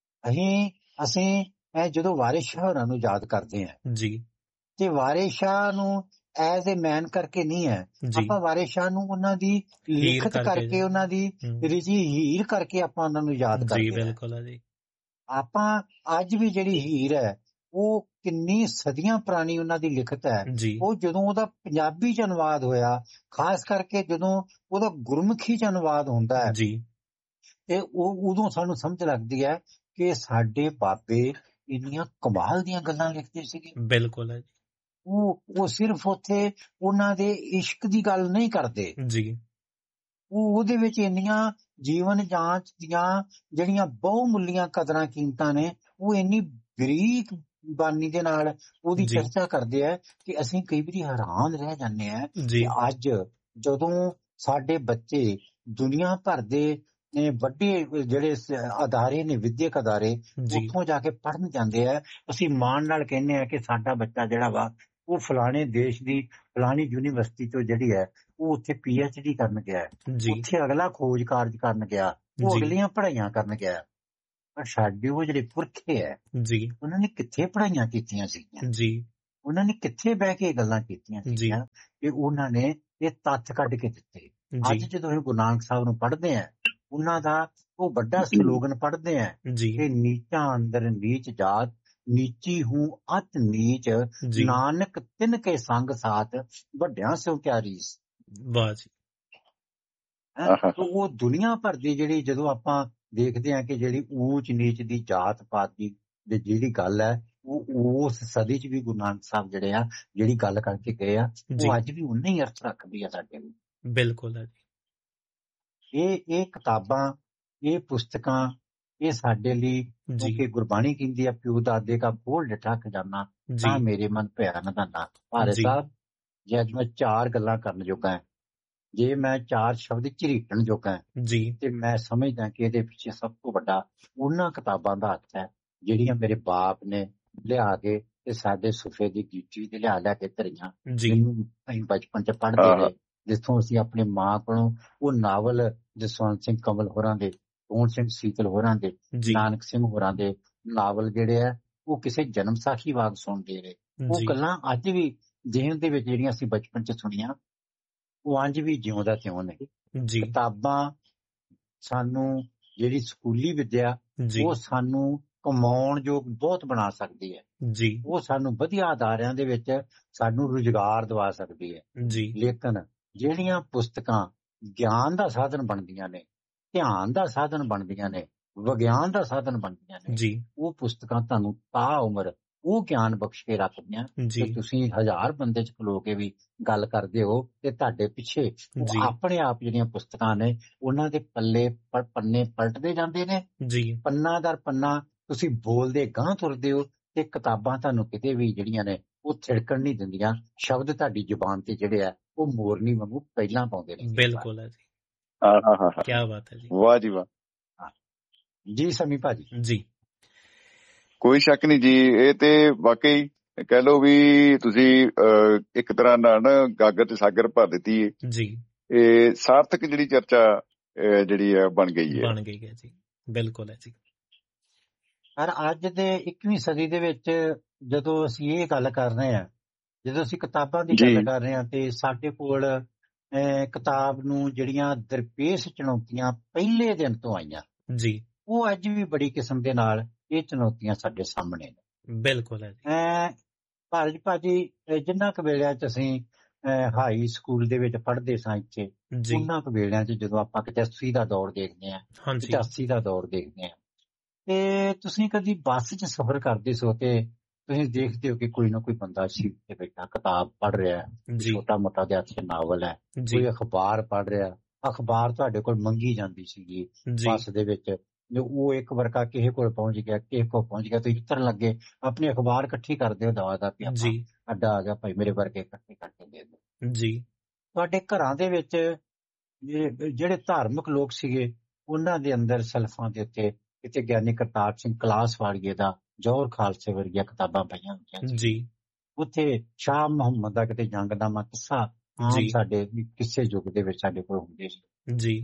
ਅਸੀਂ ਜਦੋਂ ਵਾਰਿਸ ਸ਼ਾਹ ਹੋਰਾਂ ਨੂੰ ਯਾਦ ਕਰਦੇ ਹਾਂ
ਜੀ,
ਤੇ ਵਾਰਿਸ ਸ਼ਾਹ ਨੂੰ ਐਜ਼ ਏ ਮੈਨ ਕਰਕੇ ਨਹੀਂ ਹੈ, ਆਪਾਂ ਵਾਰਿਸ ਸ਼ਾਹ ਨੂੰ ਉਹਨਾਂ ਦੀ ਲਿਖਤ ਕਰਕੇ, ਉਹਨਾਂ ਦੀ ਰਿਜੀ ਹੀਰ ਕਰਕੇ ਆਪਾਂ ਉਹਨਾਂ ਨੂੰ ਯਾਦ ਕਰਦੇ ਹਾਂ। ਆਪਾਂ ਅੱਜ ਵੀ ਜਿਹੜੀ ਹੀਰ ਹੈ ਉਹ ਕਿੰਨੀ ਸਦੀਆਂ ਪੁਰਾਣੀ ਉਹਨਾਂ ਦੀ ਲਿਖਤ ਹੈ, ਉਹ ਜਦੋਂ ਉਹਦਾ ਪੰਜਾਬੀ 'ਚ ਅਨੁਵਾਦ ਹੋਇਆ, ਖਾਸ ਕਰਕੇ ਜਦੋਂ ਉਹਦਾ ਗੁਰਮੁਖੀ 'ਚ ਅਨੁਵਾਦ ਹੁੰਦਾ ਹੈ, ਤੇ ਉਹ ਉਦੋਂ ਸਾਨੂੰ ਸਮਝ ਲੱਗਦੀ ਹੈ ਕਿ ਸਾਡੇ ਬਾਬੇ ਇੰਨੀਆਂ ਕਮਾਲ ਦੀਆਂ ਗੱਲਾਂ ਲਿਖਦੇ ਸੀਗੇ।
ਬਿਲਕੁਲ ਹੈ।
ਉਹ ਸਿਰਫ ਉੱਥੇ ਉਹਨਾਂ ਦੇ ਇਸ਼ਕ ਦੀ ਗੱਲ ਨਹੀਂ ਕਰਦੇ, ਉਹਦੇ ਵਿੱਚ ਇੰਨੀਆਂ ਜੀਵਨ ਜਾਂਚ ਦੀਆਂ ਜਿਹੜੀਆਂ ਬਹੁਮੁੱਲੀਆਂ ਕਦਰਾਂ ਕੀਮਤਾਂ ਨੇ, ਉਹ ਇੰਨੀ ਬਰੀਕ ਬਾਨੀ ਦੇ ਨਾਲ ਉਹਦੀ ਚਰਚਾ ਕਰਦੇ ਆ ਕਿ ਅਸੀਂ ਕਈ ਵਾਰੀ ਹੈਰਾਨ ਰਹਿ ਜਾਂਦੇ ਆ ਕਿ ਅੱਜ ਜਦੋਂ ਸਾਡੇ ਬੱਚੇ ਦੁਨੀਆ ਭਰ ਦੇ ਵੱਡੇ ਜਿਹੜੇ ਅਦਾਰੇ ਨੇ, ਵਿਦਿਅਕ ਅਦਾਰੇ, ਉੱਥੋਂ ਜਾ ਕੇ ਪੜ੍ਹਨ ਜਾਂਦੇ ਆ, ਅਸੀਂ ਮਾਣ ਨਾਲ ਕਹਿੰਦੇ ਆ ਕਿ ਸਾਡਾ ਬੱਚਾ ਜਿਹੜਾ ਵਾ ਉਹ ਫਲਾਣੇ ਦੇਸ਼ ਦੀ ਫਲਾਣੀ ਯੂਨੀਵਰਸਿਟੀ ਤੋਂ ਜਿਹੜੀ ਹੈ ਉਹ ਉੱਥੇ PhD ਕਰਨ ਗਿਆ, ਉੱਥੇ ਅਗਲਾ ਖੋਜ ਕਾਰਜ ਕਰਨ ਗਿਆ, ਉਹ ਅਗਲੀਆਂ ਪੜ੍ਹਾਈਆਂ ਕਰਨ ਗਿਆ। ਪਰ ਸਾਡੇ ਉਹ ਜਿਹੜੇ ਪੁਰਖੇ ਹੈ ਉਹਨਾਂ ਨੇ ਕਿੱਥੇ ਪੜ੍ਹਾਈਆਂ ਕੀਤੀਆਂ ਸੀਗੀਆਂ, ਉਹਨਾਂ ਨੇ ਕਿੱਥੇ ਬਹਿ ਕੇ ਗੱਲਾਂ ਕੀਤੀਆਂ ਸੀਗੀਆਂ ਕਿ ਉਹਨਾਂ ਨੇ ਇਹ ਤੱਥ ਕੱਢ ਕੇ ਦਿੱਤੇ। ਅੱਜ ਜਦੋਂ ਅਸੀਂ ਗੁਰੂ ਨਾਨਕ ਸਾਹਿਬ ਨੂੰ ਪੜ੍ਹਦੇ ਆ, ਉਹਨਾਂ ਦਾ ਉਹ ਵੱਡਾ ਸਲੋਗਨ ਪੜ੍ਹਦੇ ਆ ਕਿ ਨੀਚਾਂ ਅੰਦਰ ਨੀਚ ਜਾਤ, ਨੀਚੀ ਹੂੰ ਅਤ ਨੀਚ, ਨਾਨਕ ਤਿਨ ਕੇ ਸੰਗ ਸਾਥ, ਵੱਡਿਆਂ ਸਿਓ ਕਿਆ ਰੀਸ।
ਵਾਹ ਜੀ।
ਉਹ ਦੁਨੀਆ ਭਰ ਦੀ ਜਿਹੜੀ ਜਦੋਂ ਆਪਾਂ ਦੇਖਦੇ ਹਾਂ ਕਿ ਜਿਹੜੀ ਊਚ ਨੀਚ ਦੀ ਜਾਤ ਪਾਤ ਦੀ ਜਿਹੜੀ ਗੱਲ ਹੈ, ਉਹ ਉਸ ਸਦੀ ਚ ਵੀ ਗੁਰੂ ਨਾਨਕ ਸਾਹਿਬ ਜਿਹੜੇ ਆ ਜਿਹੜੀ ਗੱਲ ਕਰਕੇ ਗਏ ਆ, ਉਹ ਅੱਜ ਵੀ ਉਨਾ ਹੀ ਅਰਥ ਰੱਖਦੀ ਆ ਸਾਡੇ ਲਈ।
ਬਿਲਕੁਲ ਹੈ ਜੀ।
ਇਹ ਕਿਤਾਬਾਂ, ਇਹ ਪੁਸਤਕਾਂ, ਇਹ ਸਾਡੇ ਲਈ, ਕਿਉਂਕਿ ਗੁਰਬਾਣੀ ਕਹਿੰਦੀ ਆ ਪਿਓ ਦਾਦੇ ਦਾ ਖੋਲ ਡਿਠਾ ਖਜ਼ਾਨਾ ਤਾਂ ਮੇਰੇ ਮਨ ਭਿਆ ਨਾ ਦਾਨਾ। ਭਾਰਤ ਸਾਹਿਬ, ਜੇ ਅੱਜ ਮੈਂ 4 ਗੱਲਾਂ ਕਰਨ ਜੋਗਾ ਹੈ, ਜੇ ਮੈਂ 4 ਸ਼ਬਦ ਝਰੀਟਣ ਜੋਗਾ ਹੈ, ਤੇ ਮੈਂ ਸਮਝਦਾ ਕਿ ਇਹਦੇ ਪਿੱਛੇ ਸਭ ਤੋਂ ਵੱਡਾ ਉਹਨਾਂ ਕਿਤਾਬਾਂ ਦਾ ਹੱਥ ਹੈ ਜਿਹੜੀਆਂ ਮੇਰੇ ਬਾਪ ਨੇ ਲਿਆ ਕੇ ਤੇ ਸਾਡੇ ਸੁਫੇ ਦੀ ਗੀਚੀ ਤੇ ਲਿਆ ਕੇ ਧਰੀਆਂ। ਜਿਹਨੂੰ ਅਸੀਂ ਬਚਪਨ ਚ ਪੜ੍ਹਦੇ ਰਹੇ, ਜਿੱਥੋਂ ਅਸੀਂ ਆਪਣੀ ਮਾਂ ਕੋਲੋਂ ਉਹ ਨਾਵਲ ਜਸਵੰਤ ਸਿੰਘ ਕੰਵਲ ਹੋਰਾਂ ਦੇ, ਪੂਰਨ ਸਿੰਘ ਸੀਤਲ ਹੋਰਾਂ ਦੇ, ਨਾਨਕ ਸਿੰਘ ਹੋਰਾਂ ਦੇ ਨਾਵਲ ਜਿਹੜੇ ਆ ਉਹ ਕਿਸੇ ਜਨਮ ਸਾਖੀ ਵਾਂਗ ਸੁਣਦੇ ਰਹੇ। ਉਹ ਗੱਲਾਂ ਅੱਜ ਵੀ ਜਿਹਨ ਦੇ ਵਿੱਚ ਜਿਹੜੀਆਂ ਅਸੀਂ ਬਚਪਨ ਚ ਸੁਣੀਆਂ, ਉਹ ਅੱਜ ਵੀ ਜਿਉਂਦਾ ਤਿਉਂ ਨੇ। ਕਿਤਾਬਾਂ ਸਾਨੂੰ ਜਿਹੜੀ ਸਕੂਲੀ ਵਿੱਦਿਆ, ਉਹ ਸਾਨੂੰ ਕਮਾਉਣ ਯੋਗ ਬਹੁਤ ਬਣਾ ਸਕਦੀ ਹੈ। ਉਹ ਸਾਨੂੰ ਵਧੀਆ ਅਦਾਰਿਆਂ ਦੇ ਵਿੱਚ ਸਾਨੂੰ ਰੁਜ਼ਗਾਰ ਦਵਾ ਸਕਦੀ ਹੈ। ਲੇਕਿਨ ਜਿਹੜੀਆਂ ਪੁਸਤਕਾਂ ਗਿਆਨ ਦਾ ਸਾਧਨ ਬਣਦੀਆਂ ਨੇ, ਧਿਆਨ ਦਾ ਸਾਧਨ ਬਣਦੀਆਂ ਨੇ, ਵਿਗਿਆਨ ਦਾ ਸਾਧਨ ਬਣਦੀਆਂ ਨੇ, ਉਹ ਪੁਸਤਕਾਂ ਤੁਹਾਨੂੰ ਤਾ ਉਮਰ ਉਹ ਗਿਆਨ ਬਖਸ਼ ਕੇ ਰੱਖਦੀਆਂ ਕਿ ਤੁਸੀਂ 1000 ਬੰਦੇ ਚ ਖਲੋ ਕੇ ਵੀ ਗੱਲ ਕਰਦੇ ਹੋ ਤੇ ਤੁਹਾਡੇ ਪਿੱਛੇ ਆਪਣੇ ਆਪ ਜਿਹੜੀਆਂ ਪੁਸਤਕਾਂ ਨੇ ਉਹਨਾਂ ਦੇ ਪੱਲੇ ਪੰਨੇ ਪਲਟਦੇ ਜਾਂਦੇ ਨੇ। ਪੰਨਾ ਦਰ ਪੰਨਾ ਤੁਸੀਂ ਬੋਲਦੇ ਗਾਂਹ ਤੁਰਦੇ ਹੋ ਤੇ ਕਿਤਾਬਾਂ ਤੁਹਾਨੂੰ ਕਿਤੇ ਵੀ ਜਿਹੜੀਆਂ ਨੇ ਉਹ ਥਿੜਕਣ ਨਹੀਂ ਦਿੰਦੀਆਂ। ਸ਼ਬਦ ਤੁਹਾਡੀ ਜ਼ੁਬਾਨ ਤੇ ਜਿਹੜੇ ਆ ਉਹ ਮੋਰਨੀ ਵਾਂਗੂ ਪਹਿਲਾਂ ਪਾਉਂਦੇ ਨੇ।
ਬਿਲਕੁਲ ਹੈ ਜੀ। ਕੀ ਬਾਤ ਹੈ ਜੀ।
ਵਾਹ ਜੀ ਵਾਹ
ਜੀ ਸਮੀ ਭਾਜੀ।
ਜੀ
ਕੋਈ ਸ਼ੱਕ ਨਹੀਂ ਜੀ, ਇਹ ਤੇ ਵਾਕਈ ਕਹਿ ਲਓ ਵੀ ਤੁਸੀਂ ਇੱਕ ਤਰ੍ਹਾਂ ਨਾਲ ਨਾ ਗਾਗਰ ਤੇ ਸਾਗਰ ਭਰ ਦਿੱਤੀ ਹੈ ਜੀ। ਇਹ ਸਾਰਥਕ ਜਿਹੜੀ ਚਰਚਾ ਜਿਹੜੀ ਹੈ ਬਣ ਗਈ ਹੈ
ਜੀ। ਬਿਲਕੁਲ ਹੈ ਜੀ।
ਪਰ ਅੱਜ ਦੇ 21ਵੀਂ ਸਦੀ ਦੇ ਵਿੱਚ ਜਦੋਂ ਅਸੀਂ ਇਹ ਗੱਲ ਕਰ ਰਹੇ ਹਾਂ, ਜਦੋਂ ਅਸੀਂ ਕਿਤਾਬਾਂ ਦੀ ਗੱਲ ਕਰ ਰਹੇ ਹਾਂ, ਤੇ ਸਾਡੇ ਕੋਲ ਕਿਤਾਬ ਨੂੰ ਜਿਹੜੀਆਂ ਦਰਪੇਸ਼ ਚੁਣੌਤੀਆਂ ਪਹਿਲੇ ਦਿਨ ਤੋਂ ਆਈਆਂ
ਜੀ,
ਉਹ ਅੱਜ ਵੀ ਬੜੀ ਕਿਸਮ ਦੇ ਨਾਲ ਇਹ ਚੁਣੌਤੀਆਂ ਸਾਡੇ ਸਾਹਮਣੇ ਨੇ।
ਬਿਲਕੁਲ ਹੈ ਜੀ।
ਭਾਰਤ ਭਾਜੀ, ਜਿੰਨਾ ਕੁ ਵੇਲਿਆਂ ਚ ਅਸੀਂ ਹਾਈ ਸਕੂਲ ਦੇ ਵਿੱਚ ਪੜ੍ਹਦੇ ਸਾਂ ਇੱਥੇ, ਉਹਨਾਂ ਕੁ ਵੇਲਿਆਂ ਚ ਜਦੋਂ ਆਪਾਂ 85 ਦਾ ਦੌਰ ਦੇਖਦੇ ਹਾਂ, 85 ਦਾ ਦੌਰ ਦੇਖਦੇ ਹਾਂ, ਤੇ ਤੁਸੀਂ ਕਦੀ ਬੱਸ ਚ ਸਫ਼ਰ ਕਰਦੇ ਸੋ ਤੇ ਤੁਸੀਂ ਦੇਖਦੇ ਹੋ ਕਿ ਕੋਈ ਨਾ ਕੋਈ ਬੰਦਾ ਸੀਟ ਤੇ ਬੈਠਾ ਕਿਤਾਬ ਪੜ੍ਹ ਰਿਹਾ, ਛੋਟਾ ਮੋਟਾ ਜਿਹਾ ਨਾਵਲ ਹੈ, ਕੋਈ ਅਖਬਾਰ ਪੜ੍ਹ ਰਿਹਾ। ਅਖਬਾਰ ਤੁਹਾਡੇ ਕੋਲ ਮੰਗੀ ਜਾਂਦੀ ਸੀਗੀ ਬੱਸ ਦੇ ਵਿੱਚ, ਉਹ ਇੱਕ ਵਰਕਾ ਕਿਸੇ ਕੋਲ ਪਹੁੰਚ ਗਿਆ, ਕਿਸੇ ਕੋਲ ਪਹੁੰਚ ਗਿਆ, ਤੁਸੀਂ ਉਤਰਨ ਲੱਗੇ ਆਪਣੀ ਅਖਬਾਰ ਇਕੱਠੀ ਕਰਦੇ ਹੋ ਦਵਾ ਦਾ, ਅੱਡਾ ਆ ਗਿਆ ਭਾਈ ਮੇਰੇ ਵਰਗੇ ਇਕੱਠੇ ਕਰਕੇ ਦੇ ਦਿਓ ਜੀ। ਤੁਹਾਡੇ ਘਰਾਂ ਦੇ ਵਿੱਚ ਜਿਹੜੇ ਧਾਰਮਿਕ ਲੋਕ ਸੀਗੇ, ਉਹਨਾਂ ਦੇ ਅੰਦਰ ਸੈਲਫਾਂ ਦੇ ਉੱਤੇ ਕਿਤੇ ਗਿਆਨੀ ਕਰਤਾਰ ਸਿੰਘ ਕਲਾਸ ਵਾਲੀਏ ਦਾ ਜੌਹਰ ਖਾਲਸੇ ਵਰਗੀਆਂ ਕਿਤਾਬਾਂ ਪਈਆਂ ਹੁੰਦੀਆਂ ਜੀ। ਉੱਥੇ ਸ਼ਾਹ ਮੁਹੰਮਦ ਦਾ ਕਿਤੇ ਜੰਗਨਾਮਾ ਕਿੱਸਾ ਆਮ ਸਾਡੇ ਕਿਸੇ ਯੁੱਗ ਦੇ ਵਿੱਚ ਸਾਡੇ ਕੋਲ ਹੁੰਦੇ ਸੀ ਜੀ।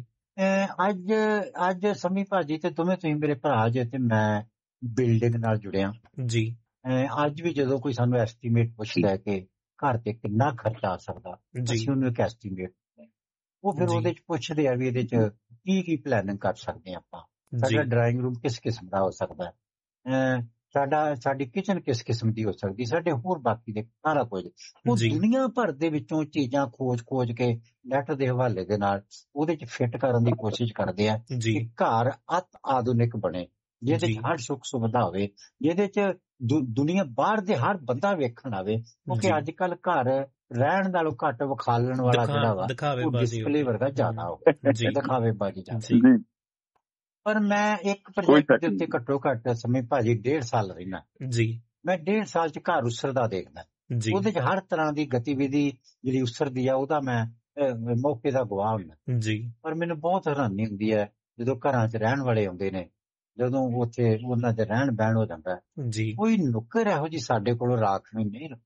ਅੱਜ ਸਮੀ ਭਾਜੀ ਤੇ ਤੁਸੀਂ ਮੇਰੇ ਭਰਾ ਜੇ, ਤੇ ਮੈਂ ਬਿਲਡਿੰਗ ਨਾਲ ਜੁੜਿਆ ਜੀ। ਅੱਜ ਵੀ ਜਦੋਂ ਕੋਈ ਸਾਨੂੰ ਐਸਟੀਮੇਟ ਪੁੱਛਦਾ ਕਿ ਘਰ ਤੇ ਕਿੰਨਾ ਖਰਚਾ ਆ ਸਕਦਾ, ਅਸੀਂ ਉਹਨੂੰ ਇੱਕ ਐਸਟੀਮੇਟ, ਉਹ ਫਿਰ ਉਹਦੇ ਚ ਪੁੱਛਦੇ ਆ ਵੀ ਇਹਦੇ ਚ ਕੀ ਪਲੈਨਿੰਗ ਕਰ ਸਕਦੇ ਆ ਆਪਾਂ, ਸਾਡਾ ਡਰਾਇੰਗ ਰੂਮ ਕਿਸ ਕਿਸਮ ਦਾ ਹੋ ਸਕਦਾ, ਸਾਡੀ ਕਿਚਨ ਕਿਸ ਕਿਸਮ ਦੀ ਹੋ ਸਕਦੀ, ਸਾਡੇ ਹੋਰ ਬਾਕੀ ਦੇ ਸਾਰਾ ਕੁਝ। ਉਹ ਦੁਨੀਆ ਭਰ ਦੇ ਵਿੱਚੋਂ ਚੀਜ਼ਾਂ ਖੋਜ ਕੇ ਨੈਟ ਦੇ ਹਵਾਲੇ ਦੇ ਨਾਲ ਉਹਦੇ ਚ ਫਿੱਟ ਕਰਨ ਦੀ ਕੋਸ਼ਿਸ਼ ਕਰਦੇ ਆ ਕਿ ਘਰ ਅਤ ਆਧੁਨਿਕ ਬਣੇ, ਜਿਹਦੇ ਚ ਹਰ ਸੁੱਖ ਸੁਵਿਧਾ ਹੋਵੇ, ਜਿਹਦੇ ਚ ਦੁਨੀਆ ਬਾਹਰ ਦੇ ਹਰ ਬੰਦਾ ਵੇਖਣ ਆਵੇ। ਕਿਉਂਕਿ ਅੱਜ ਕੱਲ ਘਰ ਰਹਿਣ ਨਾਲੋਂ ਘੱਟ ਵਿਖਾਲਣ ਵਾਲਾ ਜਿਹੜਾ ਵਾ ਉਹ ਡਿਸਪਲੇ ਵਰਗਾ ਜ਼ਿਆਦਾ ਹੋ ਗਿਆ, ਦਿਖਾਵੇਬਾਜ਼ੀ ਜ਼ਿਆਦਾ। ਪਰ ਮੈਂ ਇੱਕ ਪ੍ਰੋਜੈਕਟ ਦੇ ਉੱਤੇ ਘੱਟੋ ਘੱਟ ਸਮੇਂ ਭਾਜੀ 1.5 ਸਾਲ ਰਹਿਣਾ ਜੀ। ਮੈਂ 1.5 ਸਾਲ ਚ ਘਰ ਉਸਰਦਾ ਦੇਖਦਾ, ਉਹਦੇ ਚ ਹਰ ਤਰ੍ਹਾਂ ਦੀ ਗਤੀਵਿਧੀ ਜਿਹੜੀ ਉਸਰਦੀ ਆ ਉਹਦਾ ਮੈਂ ਮੌਕੇ ਦਾ ਗਵਾਹ ਹੁੰਦਾ ਜੀ। ਪਰ ਮੈਨੂੰ ਬਹੁਤ ਹੈਰਾਨੀ ਹੁੰਦੀ ਹੈ ਜਦੋਂ ਘਰਾਂ ਚ ਰਹਿਣ ਵਾਲੇ ਆਉਂਦੇ ਨੇ, ਜਦੋਂ ਉੱਥੇ ਉਹਨਾਂ ਦੇ ਰਹਿਣ ਬਹਿਣ ਹੋ ਜਾਂਦਾ ਜੀ, ਕੋਈ ਨੁੱਕਰ ਇਹੋ ਜਿਹੀ ਸਾਡੇ ਕੋਲੋਂ ਰਾਖਵੀਂ ਨਹੀਂ ਰੱਖਦੇ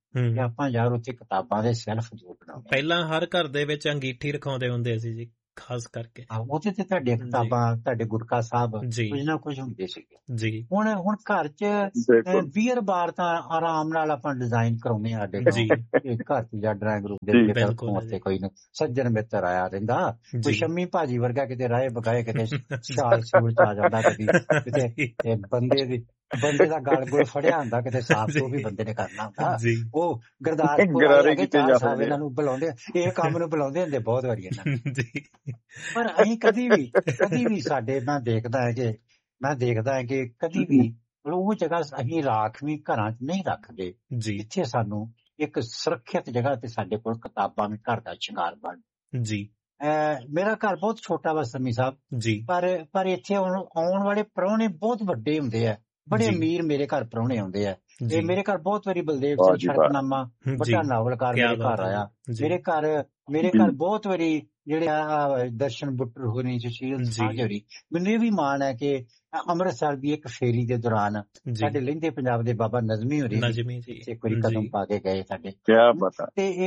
ਕਿ ਆਪਾਂ ਯਾਰ ਉੱਥੇ ਕਿਤਾਬਾਂ ਦੇ ਸੈਲਫ ਜੋ ਬਣਾਉਣੇ।
ਪਹਿਲਾਂ ਹਰ ਘਰ ਦੇ ਵਿੱਚ ਅੰਗੀਠੀ ਰਖਾਉਂਦੇ ਹੁੰਦੇ ਸੀ ਜੀ, ਖਾਸ ਕਰਕੇ
ਉਹਦੇ ਤੇ ਤੁਹਾਡੇ ਕਿਤਾਬਾਂ, ਤੁਹਾਡੇ ਗੁਰਕਾ ਸਾਹਿਬ ਕੁਝ ਨਾ ਕੁਝ ਹੁੰਦੇ ਸੀਗੇ ਜੀ। ਹੁਣ ਘਰ 'ਚ ਬੀਅਰ ਬਾਰ ਤਾਂ ਆਰਾਮ ਨਾਲ ਆਪਾਂ ਡਿਜ਼ਾਈਨ ਕਰਾਉਨੇ ਆ ਸਾਡੇ ਘਰ 'ਚ ਜਾਂ ਡਰਾਇੰਗ ਰੂਮ ਦੇ ਉੱਤੇ ਕੋਈ ਸੱਜਣ ਮਿੱਤਰ ਆਇਆ ਰਹਿੰਦਾ, ਕੋਈ ਸ਼ੰਮੀ ਭਾਜੀ ਵਰਗਾ ਕਿਤੇ ਰਾਏ ਬਗਾਏ, ਕਿਤੇ ਸ਼ਾਲ ਸੂਲ ਚ ਆ ਜਾਂਦਾ, ਕਿਤੇ ਬੰਦੇ ਦਾ ਗਲ ਗੁਲ ਫੜਿਆ ਹੁੰਦਾ, ਕਿਤੇ ਸਾਫ਼ ਸੂਫ ਵੀ ਬੰਦੇ ਨੇ ਕਰਨਾ ਹੁੰਦਾ, ਉਹ ਗੁਰਦਾਸਪੁਰ ਸਾਹਿਬ ਇਹਨਾਂ ਨੂੰ ਬੁਲਾਉਂਦੇ, ਇਹ ਕੰਮ ਨੂੰ ਬੁਲਾਉਂਦੇ ਹੁੰਦੇ ਬਹੁਤ ਵਾਰੀ ਇਹਨਾਂ ਨੂੰ। ਪਰ ਅਸੀਂ ਕਦੀ ਵੀ ਸਾਡੇ ਮੈਂ ਦੇਖਦਾ ਹੈ ਕਿ ਕਦੀ ਵੀ ਉਹ ਜਗ੍ਹਾ ਅਸੀਂ ਰਾਖਵੀਂ ਘਰਾਂ 'ਚ ਨਹੀਂ ਰੱਖਦੇ ਜਿੱਥੇ ਸਾਨੂੰ ਇੱਕ ਸੁਰੱਖਿਅਤ ਜਗ੍ਹਾ ਤੇ ਸਾਡੇ ਕੋਲ ਕਿਤਾਬਾਂ ਵੀ ਘਰ ਦਾ ਸ਼ਿੰਗਾਰ ਬਣ ਜੀ। ਮੇਰਾ ਘਰ ਬਹੁਤ ਛੋਟਾ ਵਾ ਸੰਮੀ ਸਾਹਿਬ ਜੀ, ਪਰ ਇੱਥੇ ਆਉਣ ਵਾਲੇ ਪ੍ਰਾਹੁਣੇ ਬਹੁਤ ਵੱਡੇ ਹੁੰਦੇ ਆ, ਬੜੇ ਅਮੀਰ ਮੇਰੇ ਘਰ ਪ੍ਰਾਹੁਣੇ ਆਉਂਦੇ ਆ। ਇਹ ਮੇਰੇ ਘਰ ਬਹੁਤ ਵਾਰੀ ਬਲਦੇਵ ਸਿੰਘ ਸ਼ਰਕਨਾਮਾ ਵੱਡਾ ਨਾਵਲਕਾਰ ਮੇਰੇ ਘਰ ਆਇਆ, ਮੇਰੇ ਘਰ ਬਹੁਤ ਵਾਰੀ ਜਿਹੜੇ ਦਰਸ਼ਨ ਬੁੱਟਰ ਹੋਣੀ, ਸੁਸ਼ੀਲ ਸਾਂਝ ਹੋਣੀ। ਮੈਨੂੰ ਇਹ ਵੀ ਮਾਣ ਹੈ ਕਿ ਅੰਮ੍ਰਿਤਸਰ ਦੀ ਇੱਕ ਫੇਰੀ ਦੇ ਦੌਰਾਨ ਸਾਡੇ ਲਹਿੰਦੇ ਪੰਜਾਬ ਦੇ ਬਾਬਾ ਨਜ਼ਮੀ ਹੋਰੀ ਇੱਕ ਵਾਰੀ ਕਦਮ ਪਾ ਕੇ ਗਏ ਸਾਡੇ, ਤੇ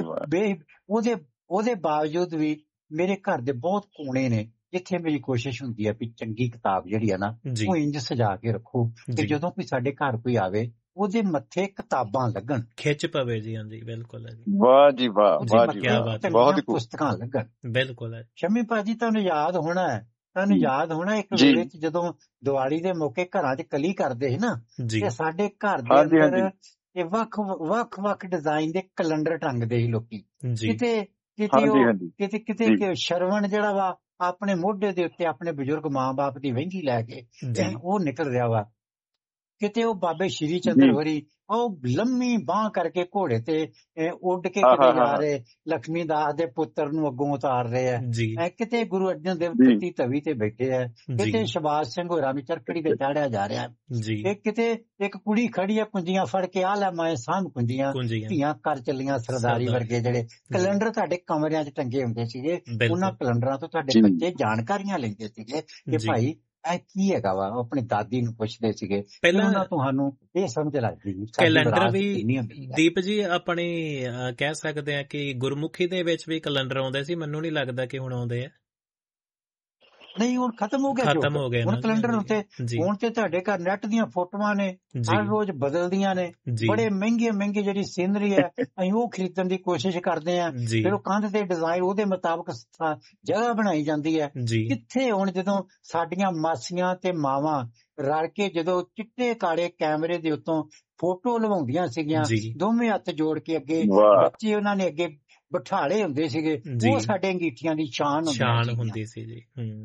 ਉਹਦੇ ਬਾਵਜੂਦ ਵੀ ਮੇਰੇ ਘਰ ਦੇ ਬਹੁਤ ਕੋਨੇ ਨੇ ਜਿੱਥੇ ਮੇਰੀ ਕੋਸ਼ਿਸ਼ ਹੁੰਦੀ ਹੈ ਵੀ ਚੰਗੀ ਕਿਤਾਬ ਜਿਹੜੀ ਹੈ ਨਾ ਉਹ ਇੰਜ ਸਜਾ ਕੇ ਰੱਖੋ ਕਿ ਜਦੋਂ ਕੋਈ ਸਾਡੇ ਘਰ ਕੋਈ ਆਵੇ ਉਹਦੇ ਮੱਥੇ ਕਿਤਾਬਾਂ ਲੱਗਣ, ਖਿੱਚ ਪਵੇ ਜੀ। ਹਾਂਜੀ ਬਿਲਕੁਲ ਹੈ ਜੀ, ਵਾਹ ਜੀ ਵਾਹ, ਵਾਹ ਜੀ ਵਾਹ, ਬਹੁਤ ਪੁਸਤਕਾਂ ਲੱਗਣ। ਬਿਲਕੁਲ ਹੈ ਸ਼ਮੀ ਭਾਜੀ, ਤੁਹਾਨੂੰ ਯਾਦ ਹੋਣਾ ਇੱਕ ਵੇਲੇ ਚ ਜਦੋਂ ਦੀਵਾਲੀ ਦੇ ਮੌਕੇ ਘਰਾਂ 'ਚ ਕਲੀ ਕਰਦੇ ਸੀ ਨਾ, ਤੇ ਸਾਡੇ ਘਰ ਦੇ ਅੰਦਰ ਇਹ ਵੱਖ ਡਿਜ਼ਾਈਨ ਦੇ ਕੈਲੰਡਰ ਟੰਗਦੇ ਸੀ ਲੋਕੀ। ਕਿਤੇ ਸ਼ਰਵਣ ਜਿਹੜਾ ਵਾ ਆਪਣੇ ਮੋਢੇ ਦੇ ਉੱਤੇ ਆਪਣੇ ਬਜ਼ੁਰਗ ਮਾਂ ਬਾਪ ਦੀ ਵਹਿੰਗੀ ਲੈ ਕੇ ਉਹ ਨਿਕਲ ਰਿਹਾ ਵਾ, ਕਿਤੇ ਉਹ ਬਾਬੇ ਸ਼੍ਰੀ ਚੰਦਰ ਹੋਰੀ ਉਹ ਲੰਮੀ ਬਾਂਹ ਕਰਕੇ ਘੋੜੇ ਤੇ ਉੱਡ ਕੇ ਕਿਤੇ ਜਾ ਰਹੇ, ਲక్ష్ਮੀ ਦਾਸ ਦੇ ਪੁੱਤਰ ਨੂੰ ਅੱਗੋਂ ਉਤਾਰ ਰਹੇ ਆ, ਕਿਤੇ ਗੁਰੂ ਅਰਜਨ ਦੇਵ ਜੀ ਤਵੀ ਤੇ ਬੈਠੇ ਆ, ਕਿਤੇ ਸ਼ਬਾਜ਼ ਸਿੰਘ ਹੋਰਾਂ ਨੂੰ ਚਰਖੜੀ ਤੇ ਚਾੜਿਆ ਜਾ ਰਿਹਾ, ਕਿਤੇ ਇੱਕ ਕੁੜੀ ਖੜੀ ਆ ਕੁੰਜੀਆਂ ਫੜ ਕੇ, ਆ ਲੈ ਮੈਂ ਸਾਂਭ ਕੁੰਜੀਆਂ, ਧੀਆਂ ਕਰ ਚੱਲੀਆਂ ਸਰਦਾਰੀ ਵਰਗੇ। ਜਿਹੜੇ ਕੈਲੰਡਰ ਤੁਹਾਡੇ ਕਮਰਿਆਂ 'ਚ ਟੰਗੇ ਹੁੰਦੇ ਸੀਗੇ, ਉਹਨਾਂ ਕੈਲੰਡਰਾਂ ਤੋਂ ਤੁਹਾਡੇ ਬੱਚੇ ਜਾਣਕਾਰੀਆਂ ਲੈਂਦੇ ਸੀਗੇ ਕਿ ਭਾਈ ਇਹ ਕੀ ਹੈਗਾ ਵਾ। ਆਪਣੀ ਦਾਦੀ ਨੂੰ ਪੁੱਛਦੇ ਸੀਗੇ, ਪਹਿਲਾਂ ਤੁਹਾਨੂੰ ਇਹ ਸਮਝ ਲੱਗਦੀ।
ਕੈਲੰਡਰ ਵੀ ਦੀਪ ਜੀ ਆਪਣੀ ਕਹਿ ਸਕਦੇ ਆ ਕਿ ਗੁਰਮੁਖੀ ਦੇ ਵਿੱਚ ਵੀ ਕੈਲੰਡਰ ਆਉਂਦੇ ਸੀ, ਮੈਨੂੰ ਨਹੀਂ ਲੱਗਦਾ ਕਿ ਹੁਣ ਆਉਂਦੇ ਆ।
ਨਹੀਂ, ਹੁਣ ਖਤਮ ਹੋ ਗਿਆ ਹੁਣ ਕੈਲੰਡਰ ਉੱਤੇ। ਹੁਣ ਤੇ ਤੁਹਾਡੇ ਘਰ ਨੈਟ ਦੀਆਂ ਫੋਟੋਆਂ ਨੇ, ਹਰ ਰੋਜ਼ ਬਦਲਦੀਆਂ ਨੇ, ਬੜੇ ਮਹਿੰਗੇ ਜਿਹੜੀ ਸੀਨਰੀ ਹੈ ਅਸੀਂ ਉਹ ਖਰੀਦਣ ਦੀ ਕੋਸ਼ਿਸ਼ ਕਰਦੇ ਆ, ਫਿਰ ਉਹ ਕੰਧ ਤੇ ਡਿਜ਼ਾਈਨ ਉਹਦੇ ਮੁਤਾਬਕ ਜਗ੍ਹਾ ਬਣਾਈ ਜਾਂਦੀ ਹੈ। ਕਿੱਥੇ ਹੁਣ ਜਦੋਂ ਸਾਡੀਆਂ ਮਾਸੀਆਂ ਤੇ ਮਾਵਾਂ ਰਲ ਕੇ ਜਦੋਂ ਚਿੱਟੇ ਕਾਲੇ ਕੈਮਰੇ ਦੇ ਉੱਤੋਂ ਫੋਟੋ ਲਵਾਉਂਦੀਆਂ ਸੀਗੀਆਂ, ਦੋਵੇਂ ਹੱਥ ਜੋੜ ਕੇ ਅੱਗੇ, ਬੱਚੇ ਉਹਨਾਂ ਨੇ ਅੱਗੇ ਬਿਠਾਲੇ ਹੁੰਦੇ ਸੀਗੇ, ਉਹ ਸਾਡੇ ਅੰਗੀਠੀਆਂ ਦੀ ਸ਼ਾਨ ਹੁੰਦੀ ਸੀ ਜੀ।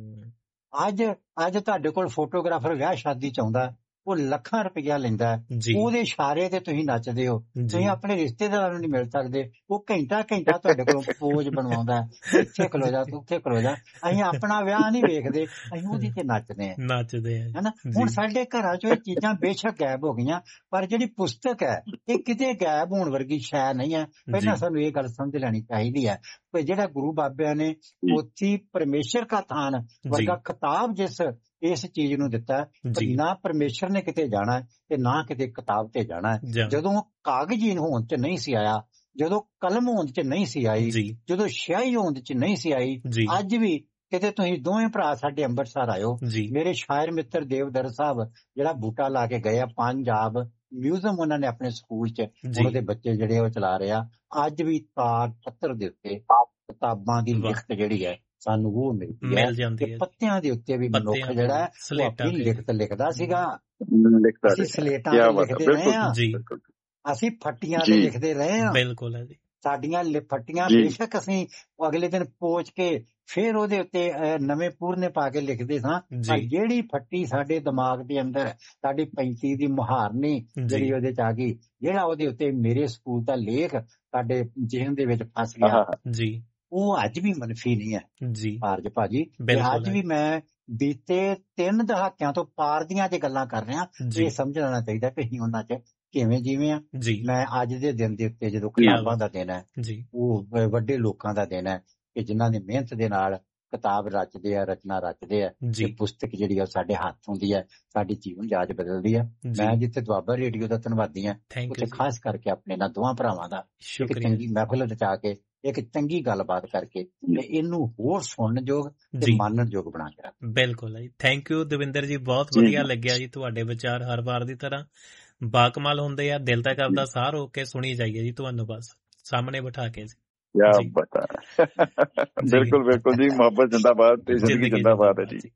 ਅੱਜ ਤੁਹਾਡੇ ਕੋਲ ਫੋਟੋਗ੍ਰਾਫਰ ਵਿਆਹ ਸ਼ਾਦੀ ਚ ਆਉਂਦਾ, ਉਹ ਲੱਖਾਂ ਰੁਪਇਆ ਲੈਂਦਾ, ਉਹਦੇ ਇਸ਼ਾਰੇ ਤੇ ਤੁਸੀਂ ਨੱਚਦੇ ਹੋ, ਤੁਸੀਂ ਆਪਣੇ ਰਿਸ਼ਤੇਦਾਰਾਂ ਨੂੰ ਨਹੀਂ ਮਿਲ ਸਕਦੇ, ਉਹ ਘੰਟਾ ਤੁਹਾਡੇ ਕੋਲੋਂ ਪੋਜ ਬਣਵਾਉਂਦਾ, ਇੱਥੇ ਖਲੋ ਜਾ ਤੂੰ ਉੱਥੇ ਖਲੋ ਜਾ। ਅਸੀਂ ਆਪਣਾ ਵਿਆਹ ਨਹੀਂ ਵੇਖਦੇ, ਅਸੀਂ ਉਹਦੀ ਤੇ ਨੱਚਦੇ ਆ ਹਨਾ। ਹੁਣ ਸਾਡੇ ਘਰਾਂ ਚੋਂ ਇਹ ਚੀਜ਼ਾਂ ਬੇਸ਼ੱਕ ਗਾਇਬ ਹੋ ਗਈਆਂ, ਪਰ ਜਿਹੜੀ ਪੁਸਤਕ ਹੈ ਇਹ ਕਿਤੇ ਗਾਇਬ ਹੋਣ ਵਰਗੀ ਸ਼ੈ ਨਹੀਂ ਹੈ। ਪਹਿਲਾਂ ਸਾਨੂੰ ਇਹ ਗੱਲ ਸਮਝ ਲੈਣੀ ਚਾਹੀਦੀ ਹੈ ਕਿ ਜਿਹੜਾ ਗੁਰੂ ਬਾਬਿਆਂ ਨੇ ਪੋਥੀ ਪਰਮੇਸ਼ਰ ਕਾ ਥਾਨ ਵਰਗਾ ਖਿਤਾਬ ਇਸ ਚੀਜ਼ ਨੂੰ ਦਿੱਤਾ, ਨਾ ਪਰਮੇਸ਼ਰ ਨੇ ਕਿਤੇ ਜਾਣਾ ਤੇ ਨਾ ਕਿਤੇ ਕਿਤਾਬ ਤੇ ਜਾਣਾ। ਜਦੋਂ ਕਾਗਜ਼ੀ ਹੋਂਦ ਚ ਨਹੀਂ ਸੀ ਆਇਆ, ਜਦੋਂ ਕਲਮ ਹੋਂਦ ਚ ਨਹੀਂ ਸੀ ਆਈ, ਜਦੋਂ ਸਿਆਹੀ ਹੋਂਦ ਚ ਨਹੀਂ ਸੀ ਆਈ, ਅੱਜ ਵੀ ਕਿਤੇ ਤੁਸੀਂ ਦੋਵੇਂ ਭਰਾ ਸਾਡੇ ਅੰਮ੍ਰਿਤਸਰ ਆਇਓ, ਮੇਰੇ ਸ਼ਾਇਰ ਮਿੱਤਰ ਦੇਵਦਰ ਸਾਹਿਬ ਜਿਹੜਾ ਬੂਟਾ ਲਾ ਕੇ ਗਏ ਆ, ਪੰਜਾਬ ਮਿਊਜ਼ੀਅਮ ਉਹਨਾਂ ਨੇ ਆਪਣੇ ਸਕੂਲ ਚ, ਉਹਨਾਂ ਦੇ ਬੱਚੇ ਜਿਹੜੇ ਉਹ ਚਲਾ ਰਹੇ ਆ, ਅੱਜ ਵੀ ਤਾਰ ਪੱਤਰ ਦੇ ਉੱਤੇ ਕਿਤਾਬਾਂ ਦੀ ਲਿਖਤ ਜਿਹੜੀ ਹੈ ਸਾਨੂੰ ਉਹ ਮਿਲਦੀ ਹੈ। ਪੱਤਿਆਂ ਦੇ ਉੱਤੇ ਵੀ ਮਨੁੱਖ ਜਿਹੜਾ ਉਹ ਆਪਣੀ ਲਿਖਤ ਲਿਖਦਾ ਸੀਗਾ। ਅਸੀਂ ਸਲੇਟਾਂ ਤੇ ਲਿਖਦੇ ਰਹੇ ਹਾਂ, ਅਸੀਂ ਫੱਟੀਆਂ ਤੇ ਲਿਖਦੇ ਰਹੇ ਹਾਂ। ਬਿਲਕੁਲ ਹੈ ਜੀ, ਸਾਡੀਆਂ ਫੱਟੀਆਂ ਬੇਸ਼ੱਕ ਅਸੀਂ ਅਗਲੇ ਦਿਨ ਪੋਚ ਕੇ ਫਿਰ ਉਹਦੇ ਉੱਤੇ ਨਵੇਂ ਪੂਰਨੇ ਪਾ ਕੇ ਲਿਖਦੇ ਸਾਂ, ਪਰ ਜਿਹੜੀ ਫੱਟੀ ਸਾਡੇ ਦਿਮਾਗ ਦੇ ਅੰਦਰ ਸਾਡੀ 35 ਦੀ ਮੁਹਾਰਨੀ ਜਿਹੜੀ ਉਹਦੇ ਚ ਆ ਗਈ, ਜਿਹੜਾ ਉਹਦੇ ਉੱਤੇ ਮੇਰੇ ਸਕੂਲ ਦਾ ਲੇਖ ਸਾਡੇ ਜਿਹਨ ਦੇ ਵਿੱਚ ਫਸ ਗਿਆ, ਉਹ ਅੱਜ ਵੀ ਮਨਫੀ ਨਹੀਂ ਹੈ ਭਾਰਜ ਭਾਜੀ। ਅੱਜ ਵੀ ਮੈਂ ਬੀਤੇ 3 ਦਹਾਕਿਆਂ ਤੋਂ ਪਾਰ ਦੀਆਂ ਜੇ ਗੱਲਾਂ ਕਰ ਰਿਹਾ, ਇਹ ਸਮਝ ਲੈਣਾ ਚਾਹੀਦਾ ਕਿ ਅਸੀਂ ਉਹਨਾਂ ਚ ਕਿਵੇਂ ਜਿਵੇਂ ਆ। ਮੈਂ ਅੱਜ ਦੇ ਦਿਨ ਦੇ ਉੱਤੇ ਜਦੋਂ ਕਿਤਾਬਾਂ ਦਾ ਦਿਨ ਹੈ, ਉਹ ਵੱਡੇ ਲੋਕਾਂ ਦਾ ਦਿਨ ਹੈ ਕਿ ਜਿਨ੍ਹਾਂ ਨੇ ਮਿਹਨਤ ਦੇ ਨਾਲ ਕਿਤਾਬ ਰਚਦੇ ਆ, ਰਚਨਾ ਰਚਦੇ ਆ ਤੇ ਪੁਸਤਕ ਜਿਹੜੀ ਆ ਸਾਡੇ ਹੱਥ ਹੁੰਦੀ ਹੈ, ਸਾਡੀ ਜੀਵਨ ਜਾਚ ਬਦਲਦੀ ਹੈ। ਮੈਂ ਜਿੱਥੇ ਦੁਆਬਾ ਰੇਡੀਓ ਦਾ ਧੰਨਵਾਦੀ ਹਾਂ, ਉੱਥੇ ਖਾਸ ਕਰਕੇ ਆਪਣੇ ਇਹਨਾਂ ਦੋਵਾਂ ਭਰਾਵਾਂ ਦਾ ਇੱਕ ਚੰਗੀ ਮਹਿਫਲ ਰਚਾ ਕੇ, ਇੱਕ ਚੰਗੀ ਗੱਲਬਾਤ ਕਰਕੇ ਤੇ ਇਹਨੂੰ ਹੋਰ ਸੁਣਨਯੋਗ ਤੇ ਮੰਨਣਯੋਗ ਬਣਾ ਕੇ ਰੱਖ।
ਬਿਲਕੁਲ ਜੀ, ਥੈਂਕ ਯੂ ਦਵਿੰਦਰ ਜੀ, ਬਹੁਤ ਵਧੀਆ ਲੱਗਿਆ ਜੀ ਤੁਹਾਡੇ ਵਿਚਾਰ ਹਰ ਵਾਰ ਦੀ ਤਰ੍ਹਾਂ ਬਾਕਮਾਲ ਹੁੰਦੇ ਆ। ਦਿਲ ਤੱਕ ਆਪਦਾ ਸਾਹ ਰੋਕ ਕੇ ਸੁਣੀ ਜਾਈਏ ਜੀ ਤੁਹਾਨੂੰ, ਬਸ ਸਾਹਮਣੇ ਬਿਠਾ ਕੇ ਜੀ।
ਬਿਲਕੁਲ ਬਿਲਕੁਲ ਜੀ, ਮੁਹੱਬਤ ਜਿੰਦਾਬਾਦ ਤੇ ਜ਼ਿੰਦਗੀ ਜਿੰਦਾਬਾਦ ਹੈ ਜੀ।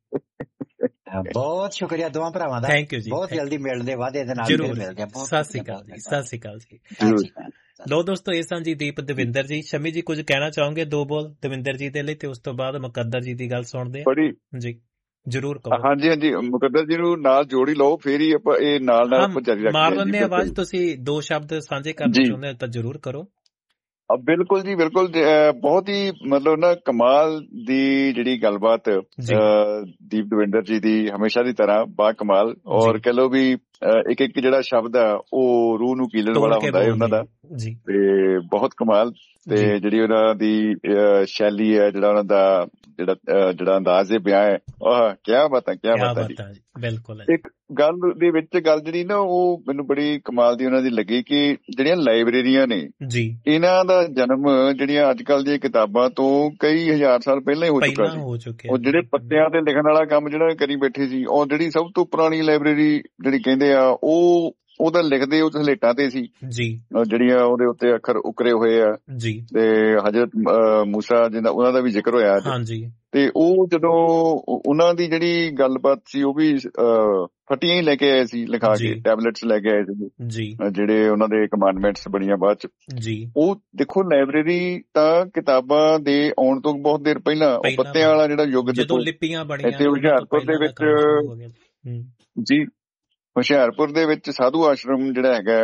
ਬਹੁਤ ਸ਼ੁਕਰੀਆ ਦੋਵਾਂ ਭਰਾਵਾਂ ਦਾ,
ਥੈਂਕ ਯੂ ਜੀ,
ਬਹੁਤ ਜਲਦੀ ਮਿਲਦੇ ਵਾਅਦੇ ਦੇ ਨਾਲ ਮਿਲਦੇ ਆ।
ਸਤਿ ਸ਼੍ਰੀ ਅਕਾਲ ਜੀ, ਸਤਿ ਸ਼੍ਰੀ ਅਕਾਲ ਜੀ। ਲੋ ਦੋਸਤੋ, ਇਹ ਸਨ ਜੀ ਦੀਪ ਦਵਿੰਦਰ ਜੀ। ਸ਼ਮੀ ਜੀ ਕੁਝ ਕਹਿਣਾ ਚਾਹੋਗੇ, 2 ਬੋਲ ਦਵਿੰਦਰ ਜੀ ਦੇ ਲਈ, ਤੇ ਉਸ ਤੋਂ ਬਾਅਦ ਮੁਕੱਦਰ ਜੀ ਦੀ ਗੱਲ ਸੁਣਦੇ ਆ ਜੀ। ਜਰੂਰ ਕਹੋ।
ਹਾਂਜੀ ਹਾਂਜੀ, ਮੁਕੱਦਰ ਜੀ ਨੂੰ ਨਾਲ ਜੋੜੀ ਲਓ, ਫੇਰ ਹੀ ਆਪਾਂ ਇਹ ਨਾਲ ਨਾਲ ਜਾਰੀ ਰੱਖਦੇ ਹਾਂ।
ਮਾਰ ਲੈਂਦੇ ਆਵਾਜ਼, ਤੁਸੀਂ 2 ਸ਼ਬਦ ਸਾਂਝੇ ਕਰਨਾ ਚਾਹੁੰਦੇ ਤਾਂ ਜਰੂਰ ਕਰੋ।
ਬਿਲਕੁਲ ਜੀ, ਬਿਲਕੁਲ। ਬਹੁਤ ਹੀ ਮਤਲਬ ਨਾ ਕਮਾਲ ਦੀ ਜਿਹੜੀ ਗੱਲਬਾਤ ਦੀਪ ਦਵਿੰਦਰ ਜੀ ਦੀ, ਹਮੇਸ਼ਾ ਦੀ ਤਰ੍ਹਾਂ ਬਾ ਕਮਾਲ। ਔਰ ਕਹਿ ਲਓ ਵੀ ਇੱਕ ਇੱਕ ਜਿਹੜਾ ਸ਼ਬਦ ਆ ਉਹ ਰੂਹ ਨੂੰ ਕੀਲਣ ਵਾਲਾ ਹੁੰਦਾ ਹੈ ਉਹਨਾਂ ਦਾ, ਤੇ ਬਹੁਤ ਕਮਾਲ। ਤੇ ਜਿਹੜੀ ਉਹਨਾਂ ਦੀ ਸ਼ੈਲੀ ਹੈ, ਜਿਹੜਾ ਉਹਨਾਂ ਦਾ ਜਿਹੜਾ ਅੰਦਾਜ਼ ਬਿਆਨ ਹੈ, ਕਿਆ ਬਾਤ ਹੈ, ਕਿਆ ਬਾਤ ਹੈ ਜੀ।
ਬਿਲਕੁਲ।
ਇੱਕ ਗੱਲ ਦੇ ਵਿੱਚ ਗੱਲ ਜਿਹੜੀ ਨਾ ਉਹ ਮੈਨੂੰ ਬੜੀ ਕਮਾਲ ਦੀ ਉਹਨਾਂ ਦੀ ਲੱਗੀ ਕਿ ਜਿਹੜੀਆਂ ਲਾਇਬ੍ਰੇਰੀਆਂ ਨੇ ਜੀ, ਇਹਨਾਂ ਦਾ ਜਨਮ ਜਿਹੜੀਆਂ ਅੱਜ ਕੱਲ੍ਹ ਦੀਆਂ ਕਿਤਾਬਾਂ ਤੋਂ ਕਈ ਹਜ਼ਾਰ ਸਾਲ ਪਹਿਲਾਂ ਹੀ ਹੋ ਚੁੱਕਾ ਸੀ। ਉਹ ਜਿਹੜੇ ਪੱਤਿਆਂ ਤੇ ਲਿਖਣ ਵਾਲਾ ਕੰਮ ਜਿਹੜਾ ਕਰੀ ਬੈਠੇ ਸੀ, ਉਹ ਜਿਹੜੀ ਸਭ ਤੋਂ ਪੁਰਾਣੀ ਲਾਇਬ੍ਰੇਰੀ ਜਿਹੜੀ ਕਹਿੰਦੇ ਆ, ਉਹਦਾ ਲਿਖਦੇ ਉਹ ਸਲੇਟਾਂ ਤੇ ਸੀ ਜੀ, ਜਿਹੜੀਆਂ ਉਹਦੇ ਉੱਤੇ ਅੱਖਰ ਉਕਰੇ ਹੋਏ ਆ ਜੀ। ਤੇ ਹਜ਼ਰਤ ਮੂਸਾ ਜਿਹਦਾ ਉਹਨਾਂ ਦਾ ਵੀ ਜ਼ਿਕਰ ਹੋਇਆ ਜੀ। ਤੇ ਉਹ ਜਦੋਂ ਉਹਨਾਂ ਦੀ ਜਿਹੜੀ ਗੱਲਬਾਤ ਸੀ, ਉਹ ਵੀ ਫਟੀਆਂ ਹੀ ਲੈ ਕੇ ਆਏ ਸੀ, ਲਿਖਾ ਕੇ ਟੈਬਲੇਟਸ ਲੈ ਕੇ ਆਏ ਸੀ, ਜਿਹੜੇ ਉਹਨਾਂ ਦੇ ਕਮਾਂਡਮੈਂਟਸ ਬਣੀਆਂ ਬਾਅਦ ਚ ਜੀ। ਉਹ ਦੇਖੋ, ਲਾਇਬ੍ਰੇਰੀ ਤਾਂ ਕਿਤਾਬਾਂ ਦੇ ਆਉਣ ਤੋਂ ਬਹੁਤ ਦੇਰ ਪਹਿਲਾਂ, ਉਹ ਪੱਤਿਆਂ ਵਾਲਾ ਜਿਹੜਾ ਯੁੱਗ ਦੇਖੋ, ਇੱਥੇ ਹੁਸ਼ਿਆਰਪੁਰ ਦੇ ਵਿੱਚ ਜੀ, ਹੁਸ਼ਿਆਰਪੁਰ ਦੇ ਵਿੱਚ ਸਾਧੂ ਆਸ਼ਰਮ ਜਿਹੜਾ ਹੈਗਾ,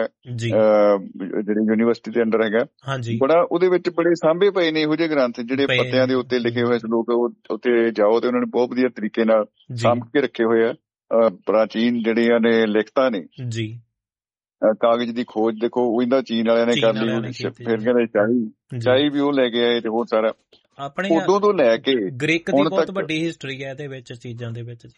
ਜਿਹੜੀ ਯੂਨੀਵਰਸਿਟੀ ਦੇ ਅੰਡਰ ਹੈਗਾ, ਬੜਾ ਉਹਦੇ ਵਿੱਚ ਬੜੇ ਸਾਂਭੇ ਪਏ ਨੇ ਇਹੋ ਜਿਹੇ ਗ੍ਰੰਥ ਜਿਹੜੇ ਪੱਤਿਆਂ ਦੇ ਉੱਤੇ ਲਿਖੇ ਹੋਏ ਲੋਕ। ਉੱਥੇ ਜਾਓ ਤੇ ਉਹਨਾਂ ਨੇ ਬਹੁਤ ਵਧੀਆ ਤਰੀਕੇ ਨਾਲ ਸਾਂਭ ਕੇ ਰੱਖੇ ਹੋਏ ਆ। ਪ੍ਰਾਚੀਨ ਜਿਹੜੀਆਂ ਨੇ ਲਿਖਤਾਂ ਨੇ ਜੀ। ਕਾਗਜ਼ ਦੀ ਖੋਜ ਦੇਖੋ ਉਹਦਾ ਚੀਨ ਵਾਲਿਆਂ ਨੇ ਕਰ ਲਈ, ਫਿਰ ਕਹਿੰਦੇ ਚਾਹੀ ਵੀ ਉਹ ਲੈ ਕੇ ਆਏ, ਤੇ ਬਹੁਤ ਸਾਰਾ ਉਦੋਂ ਤੋਂ ਲੈ ਕੇ
ਗ੍ਰੀਕ ਦੀ ਬਹੁਤ ਵੱਡੀ ਹਿਸਟਰੀ ਹੈ ਇਹਦੇ ਵਿੱਚ, ਚੀਜ਼ਾਂ ਦੇ ਵਿੱਚ।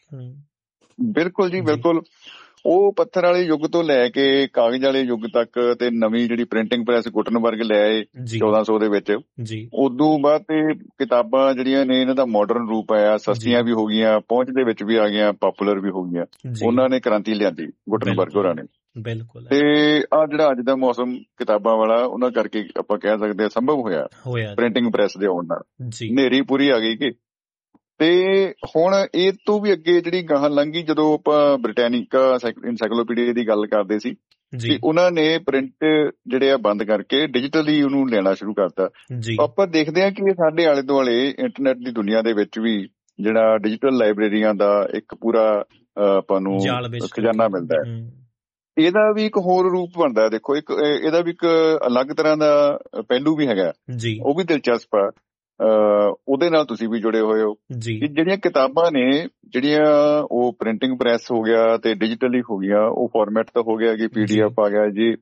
ਬਿਲਕੁਲ ਜੀ, ਬਿਲਕੁਲ। ਉਹ ਪੱਥਰ ਵਾਲੇ ਯੁੱਗ ਤੋਂ ਲੈ ਕੇ ਕਾਗਜ਼ ਵਾਲੇ ਯੁੱਗ ਤੱਕ, ਤੇ ਨਵੀਂ ਜਿਹੜੀ ਪ੍ਰਿੰਟਿੰਗ ਪ੍ਰੈਸ ਗੁਟਨਬਰਗ ਲੈ ਆਏ 1400 ਦੇ ਵਿੱਚ। ਉਦੋਂ ਬਾਅਦ ਤੇ ਕਿਤਾਬਾਂ ਜਿਹੜੀਆਂ ਨੇ ਇਹਨਾਂ ਦਾ ਮਾਡਰਨ ਰੂਪ ਆਇਆ, ਸਸਤੀਆਂ ਵੀ ਹੋ ਗਈਆਂ, ਪਹੁੰਚ ਦੇ ਵਿੱਚ ਵੀ ਆ ਗਈਆਂ, ਪਾਪੂਲਰ ਵੀ ਹੋ ਗਈਆਂ। ਉਹਨਾਂ ਨੇ ਕ੍ਰਾਂਤੀ ਲਿਆਂਦੀ, ਗੁਟਨਬਰਗ ਹੋਰਾਂ ਨੇ।
ਬਿਲਕੁਲ।
ਤੇ ਆ ਜਿਹੜਾ ਅੱਜ ਦਾ ਮੌਸਮ ਕਿਤਾਬਾਂ ਵਾਲਾ, ਉਹਨਾਂ ਕਰਕੇ ਆਪਾਂ ਕਹਿ ਸਕਦੇ ਹਾਂ ਸੰਭਵ ਹੋਇਆ ਪ੍ਰਿੰਟਿੰਗ ਪ੍ਰੈਸ ਦੇ ਆਉਣ ਨਾਲ। ਹਨੇਰੀ ਪੂਰੀ ਆ ਗਈ ਕਿ। ਤੇ ਹੁਣ ਇਹ ਤੋਂ ਵੀ ਅੱਗੇ ਜਿਹੜੀ ਗਾਹਾਂ ਲੰਘੀ, ਜਦੋਂ ਆਪਾਂ ਬ੍ਰਿਟੈਨਿਕਾ ਇਨਸਾਈਕਲੋਪੀਡੀਆ ਦੀ ਗੱਲ ਕਰਦੇ ਸੀ, ਤੇ ਉਹਨਾਂ ਨੇ ਪ੍ਰਿੰਟ ਜਿਹੜੇ ਆ ਬੰਦ ਕਰਕੇ ਡਿਜੀਟਲੀ ਉਹਨੂੰ ਲੈਣਾ ਸ਼ੁਰੂ ਕਰਤਾ। ਆਪਾਂ ਦੇਖਦੇ ਹਾਂ ਕਿ ਸਾਡੇ ਆਲੇ ਦੁਆਲੇ ਇੰਟਰਨੈਟ ਦੀ ਦੁਨੀਆ ਦੇ ਵਿੱਚ ਵੀ ਜਿਹੜਾ ਡਿਜੀਟਲ ਲਾਇਬ੍ਰੇਰੀਆਂ ਦਾ ਇੱਕ ਪੂਰਾ ਆਪਾਂ ਨੂੰ ਖਜ਼ਾਨਾ ਮਿਲਦਾ ਹੈ। ਇਹਦਾ ਵੀ ਇੱਕ ਹੋਰ ਰੂਪ ਬਣਦਾ। ਦੇਖੋ, ਇੱਕ ਇਹਦਾ ਵੀ ਇੱਕ ਅਲੱਗ ਤਰ੍ਹਾਂ ਦਾ ਪਹਿਲੂ ਵੀ ਹੈਗਾ, ਉਹ ਵੀ ਦਿਲਚਸਪ ਆ। ਉਹਦੇ ਨਾਲ ਤੁਸੀਂ ਵੀ ਜੁੜੇ ਹੋਏ ਹੋ। ਜਿਹੜੀਆਂ ਕਿਤਾਬਾਂ ਨੇ, ਜਿਹੜੀਆਂ ਉਹ ਪ੍ਰਿੰਟਿੰਗ ਪ੍ਰੈਸ ਹੋ ਗਿਆ ਤੇ ਡਿਜੀਟਲੀ ਹੋ ਗਿਆ, ਉਹ ਫਾਰਮੈਟ ਤਾਂ ਹੋ ਗਿਆ ਕਿ PDF ਆ ਗਿਆ ਜੀ,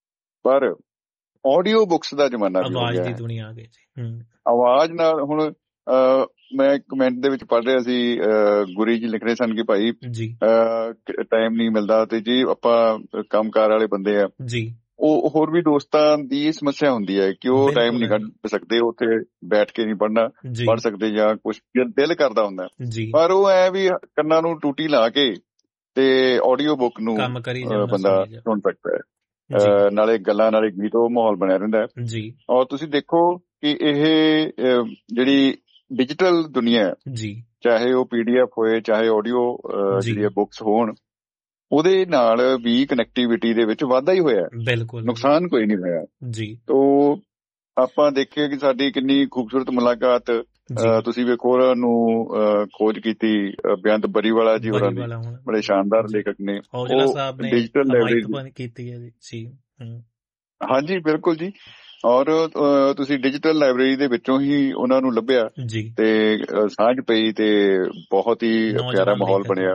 ਪਰ ਆਡੀਓ ਬੁੱਕਸ ਦਾ ਜ਼ਮਾਨਾ ਵੀ ਹੋ ਗਿਆ। ਆਵਾਜ਼ ਨਾਲ ਹੁਣ ਮੈਂ ਕਮੈਂਟ ਦੇ ਵਿੱਚ ਪੜ੍ਹ ਰਿਹਾ ਸੀ, ਗੁਰੀ ਜੀ ਲਿਖ ਰਹੇ ਸਨ ਕਿ ਭਾਈ ਟਾਈਮ ਨਹੀਂ ਮਿਲਦਾ, ਤੇ ਜੇ ਆਪਾਂ ਕੰਮਕਾਰ ਵਾਲੇ ਬੰਦੇ ਆ, ਉਹ ਹੋਰ ਵੀ ਦੋਸਤਾਂ ਦੀ ਇਹ ਸਮੱਸਿਆ ਹੁੰਦੀ ਹੈ ਕਿ ਉਹ ਟਾਈਮ ਨਹੀਂ ਕੱਢ ਸਕਦੇ, ਉੱਥੇ ਬੈਠ ਕੇ ਨਹੀਂ ਪੜ੍ਹ ਸਕਦੇ, ਜਾਂ ਕੁਛ ਦਿਲ ਕਰਦਾ ਹੁੰਦਾ, ਪਰ ਉਹ ਐ ਵੀ ਕੰਨਾਂ ਨੂੰ ਟੂਟੀ ਲਾ ਕੇ ਤੇ ਆਡੀਓ ਬੁੱਕ ਨੂੰ ਬੰਦਾ ਸੁਣ ਸਕਦਾ ਹੈ, ਨਾਲੇ ਗੱਲਾਂ ਨਾਲੇ ਗੀਤ, ਉਹ ਮਾਹੌਲ ਬਣਿਆ ਰਹਿੰਦਾ ਹੈ। ਔਰ ਤੁਸੀਂ ਦੇਖੋ ਕਿ ਇਹ ਜਿਹੜੀ ਡਿਜੀਟਲ ਦੁਨੀਆ, ਚਾਹੇ ਉਹ PDF ਹੋਏ, ਚਾਹੇ ਆਡੀਓ ਜਿਹੜੀਆਂ ਬੁੱਕਸ ਹੋਣ, ਉਹਦੇ ਨਾਲ ਵੀ ਕਨੈਕਟੀਵਿਟੀ ਦੇ ਵਿੱਚ ਵਾਧਾ ਹੀ ਹੋਇਆ, ਬਿਲਕੁਲ ਨੁਕਸਾਨ ਕੋਈ ਨਹੀਂ ਹੋਇਆ ਜੀ। ਤੋ ਆਪਾਂ ਦੇਖੀਏ ਕਿ ਸਾਡੀ ਕਿੰਨੀ ਖੂਬਸੂਰਤ ਮੁਲਾਕਾਤ, ਤੁਸੀਂ ਵੇਖੋ ਨੂੰ ਖੋਜ ਕੀਤੀ ਬੇਅੰਤ ਬਰੀਵਾਲਾ ਜੀ ਹੋਰਾਂ ਦੀ, ਬੜੇ ਸ਼ਾਨਦਾਰ ਲੇਖਕ ਨੇ, ਉਹ ਡਿਜੀਟਲ ਲਾਇਬ੍ਰੇਰੀ ਕੀਤੀ ਹੈ ਜੀ। ਹਾਂਜੀ ਬਿਲਕੁਲ ਜੀ। ਔਰ ਤੁਸੀਂ ਡਿਜੀਟਲ ਲਾਇਬ੍ਰੇਰੀ ਦੇ ਵਿੱਚੋਂ ਹੀ ਉਹਨਾਂ ਨੂੰ ਲੱਭਿਆ ਤੇ ਸਾਂਝ ਪਈ, ਤੇ ਬਹੁਤ ਹੀ ਪਿਆਰਾ ਮਾਹੌਲ ਬਣਿਆ।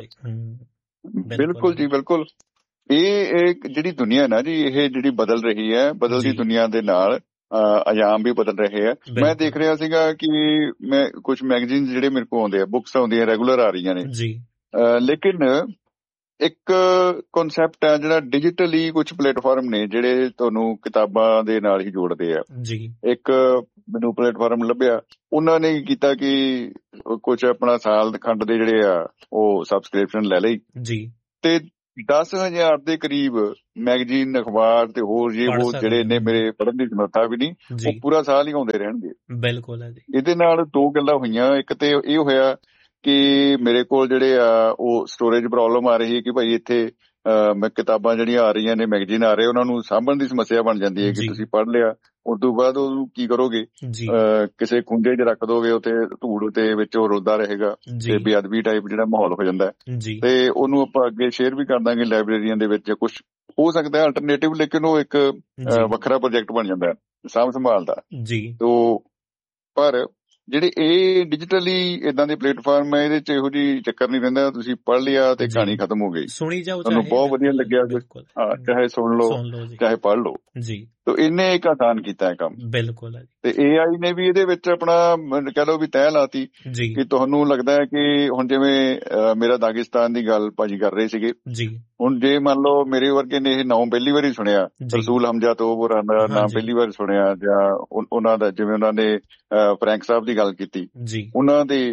ਬਿਲਕੁਲ ਜੀ, ਬਿਲਕੁਲ। ਇਹ ਜਿਹੜੀ ਦੁਨੀਆ ਨਾ ਜੀ, ਇਹ ਜਿਹੜੀ ਬਦਲ ਰਹੀ ਹੈ, ਬਦਲਦੀ ਦੁਨੀਆ ਦੇ ਨਾਲ ਅਯਾਮ ਵੀ ਬਦਲ ਰਹੇ ਆ। ਮੈਂ ਦੇਖ ਰਿਹਾ ਸੀਗਾ ਕਿ ਮੈਂ ਕੁਝ ਮੈਗਜ਼ੀਨ ਜਿਹੜੇ ਮੇਰੇ ਕੋਲ ਆਉਂਦੇ ਆ, ਬੁੱਕਸ ਆਉਂਦੀਆਂ ਰੈਗੂਲਰ ਆ ਰਹੀਆਂ ਨੇ, ਲੇਕਿਨ ਇੱਕ ਕਨਸੈਪਟ ਹੈ ਜਿਹੜਾ ਡਿਜੀਟਲੀ ਕੁਝ ਪਲੇਟਫਾਰਮ ਨੇ ਜਿਹੜੇ ਤੁਹਾਨੂੰ ਕਿਤਾਬਾਂ ਦੇ ਨਾਲ ਹੀ ਜੋੜਦੇ ਆ। ਇੱਕ ਮੈਨੂੰ ਪਲੇਟਫਾਰਮ ਲੱਭਿਆ, ਉਹਨਾਂ ਨੇ ਕੀਤਾ ਕਿ ਕੁਝ ਆਪਣਾ ਸਾਲ ਖੰਡ ਦੇ ਜਿਹੜੇ ਆ ਉਹ ਸਬਸਕ੍ਰਿਪਸ਼ਨ ਲੈ ਲਈ ਤੇ 10,000 ਦੇ ਕਰੀਬ ਮੈਗਜ਼ੀਨ, ਅਖਬਾਰ ਤੇ ਹੋਰ ਜੇ ਉਹ ਜਿਹੜੇ ਨੇ ਮੇਰੇ ਪੜ੍ਹਨ ਦੀ ਸਮਰੱਥਾ ਵੀ ਨਹੀਂ, ਉਹ ਪੂਰਾ ਸਾਲ ਹੀ ਆਉਂਦੇ ਰਹਿਣਗੇ।
ਬਿਲਕੁਲ।
ਇਹਦੇ ਨਾਲ ਦੋ ਗੱਲਾਂ ਹੋਈਆਂ। ਇੱਕ ਤੇ ਇਹ ਹੋਇਆ ਕਿ ਮੇਰੇ ਕੋਲ ਜਿਹੜੇ ਆ ਉਹ ਸਟੋਰੇਜ ਪ੍ਰੋਬਲਮ ਆ ਰਹੀ ਹੈ ਕਿ ਭਾਈ ਇੱਥੇ ਮੈਂ ਕਿਤਾਬਾਂ ਜਿਹੜੀਆਂ ਆ ਰਹੀਆਂ ਨੇ, ਮੈਗਜ਼ੀਨ ਆ ਰਹੇ, ਉਹਨਾਂ ਨੂੰ ਸਾਂਭਣ ਦੀ ਸਮੱਸਿਆ ਬਣ ਜਾਂਦੀ ਹੈ ਕਿ ਤੁਸੀਂ ਪੜ੍ਹ ਲਿਆ, ਉਸ ਤੋਂ ਬਾਅਦ ਉਹਨੂੰ ਕੀ ਕਰੋਗੇ, ਕਿਸੇ ਖੁੰਝੇ 'ਚ ਰੱਖ ਦੋਗੇ, ਉੱਥੇ ਧੂੜ ਤੇ ਵਿੱਚ ਉਹ ਰੁਲਦਾ ਰਹੇਗਾ ਤੇ ਬੇਅਦਬੀ ਟਾਈਪ ਜਿਹੜਾ ਮਾਹੌਲ ਹੋ ਜਾਂਦਾ ਤੇ ਉਹਨੂੰ ਆਪਾਂ ਅੱਗੇ ਸ਼ੇਅਰ ਵੀ ਕਰ ਦਾਂਗੇ ਲਾਇਬ੍ਰੇਰੀਆਂ ਦੇ ਵਿੱਚ, ਕੁਝ ਹੋ ਸਕਦਾ ਹੈ ਅਲਟਰਨੇਟਿਵ, ਲੇਕਿਨ ਉਹ ਇੱਕ ਵੱਖਰਾ ਪ੍ਰੋਜੈਕਟ ਬਣ ਜਾਂਦਾ ਸਾਂਭ ਸੰਭਾਲ ਦਾ। ਪਰ ਜਿਹੜੇ ਇਹ ਡਿਜੀਟਲੀ ਇਦਾਂ ਦੇ ਪਲੇਟਫਾਰਮ ਹੈ, ਇਹਦੇ 'ਚ ਇਹੋ ਜਿਹੀ ਚੱਕਰ ਨਹੀਂ ਰਹਿੰਦਾ, ਤੁਸੀਂ ਪੜ੍ਹ ਲਿਆ ਤੇ ਕਹਾਣੀ ਖਤਮ ਹੋ ਗਈ, ਤੁਹਾਨੂੰ ਬਹੁਤ ਵਧੀਆ ਲੱਗਿਆ, ਚਾਹੇ ਸੁਣ ਲਓ ਚਾਹੇ ਪੜ੍ਹ ਲਓ। ਤੋ ਇਹਨੇ ਇੱਕ ਆਸਾਨ ਕੀਤਾ ਹੈ ਕੰਮ।
ਬਿਲਕੁਲ।
ਤੇ AI ਨੇ ਵੀ ਇਹਦੇ ਵਿੱਚ ਆਪਣਾ ਕਹਿ ਲਓ ਵੀ ਤੈਅ ਲਾਤੀ ਕਿ ਤੁਹਾਨੂੰ ਲੱਗਦਾ ਹੈ ਕਿ ਹੁਣ ਜਿਵੇਂ ਮੇਰਾ ਦਾਗਿਸਤਾਨ ਦੀ ਗੱਲ ਭਾਜੀ ਕਰ ਰਹੇ ਸੀਗੇ, ਹੁਣ ਜੇ ਮੰਨ ਲਓ ਮੇਰੇ ਵਰਗੇ ਨੇ ਇਹ ਨਾਮ ਪਹਿਲੀ ਵਾਰੀ ਸੁਣਿਆ, ਰਸੂਲ ਹਮਜ਼ਾ ਤੋਬ ਹੋਰਾਂ ਦਾ ਨਾਮ ਪਹਿਲੀ ਵਾਰ ਸੁਣਿਆ, ਜਾਂ ਉਹਨਾਂ ਦਾ ਜਿਵੇਂ ਉਹਨਾਂ ਨੇ ਫਰੈਂਕ ਸਾਹਿਬ ਦੀ ਗੱਲ ਕੀਤੀ, ਉਹਨਾਂ ਦੇ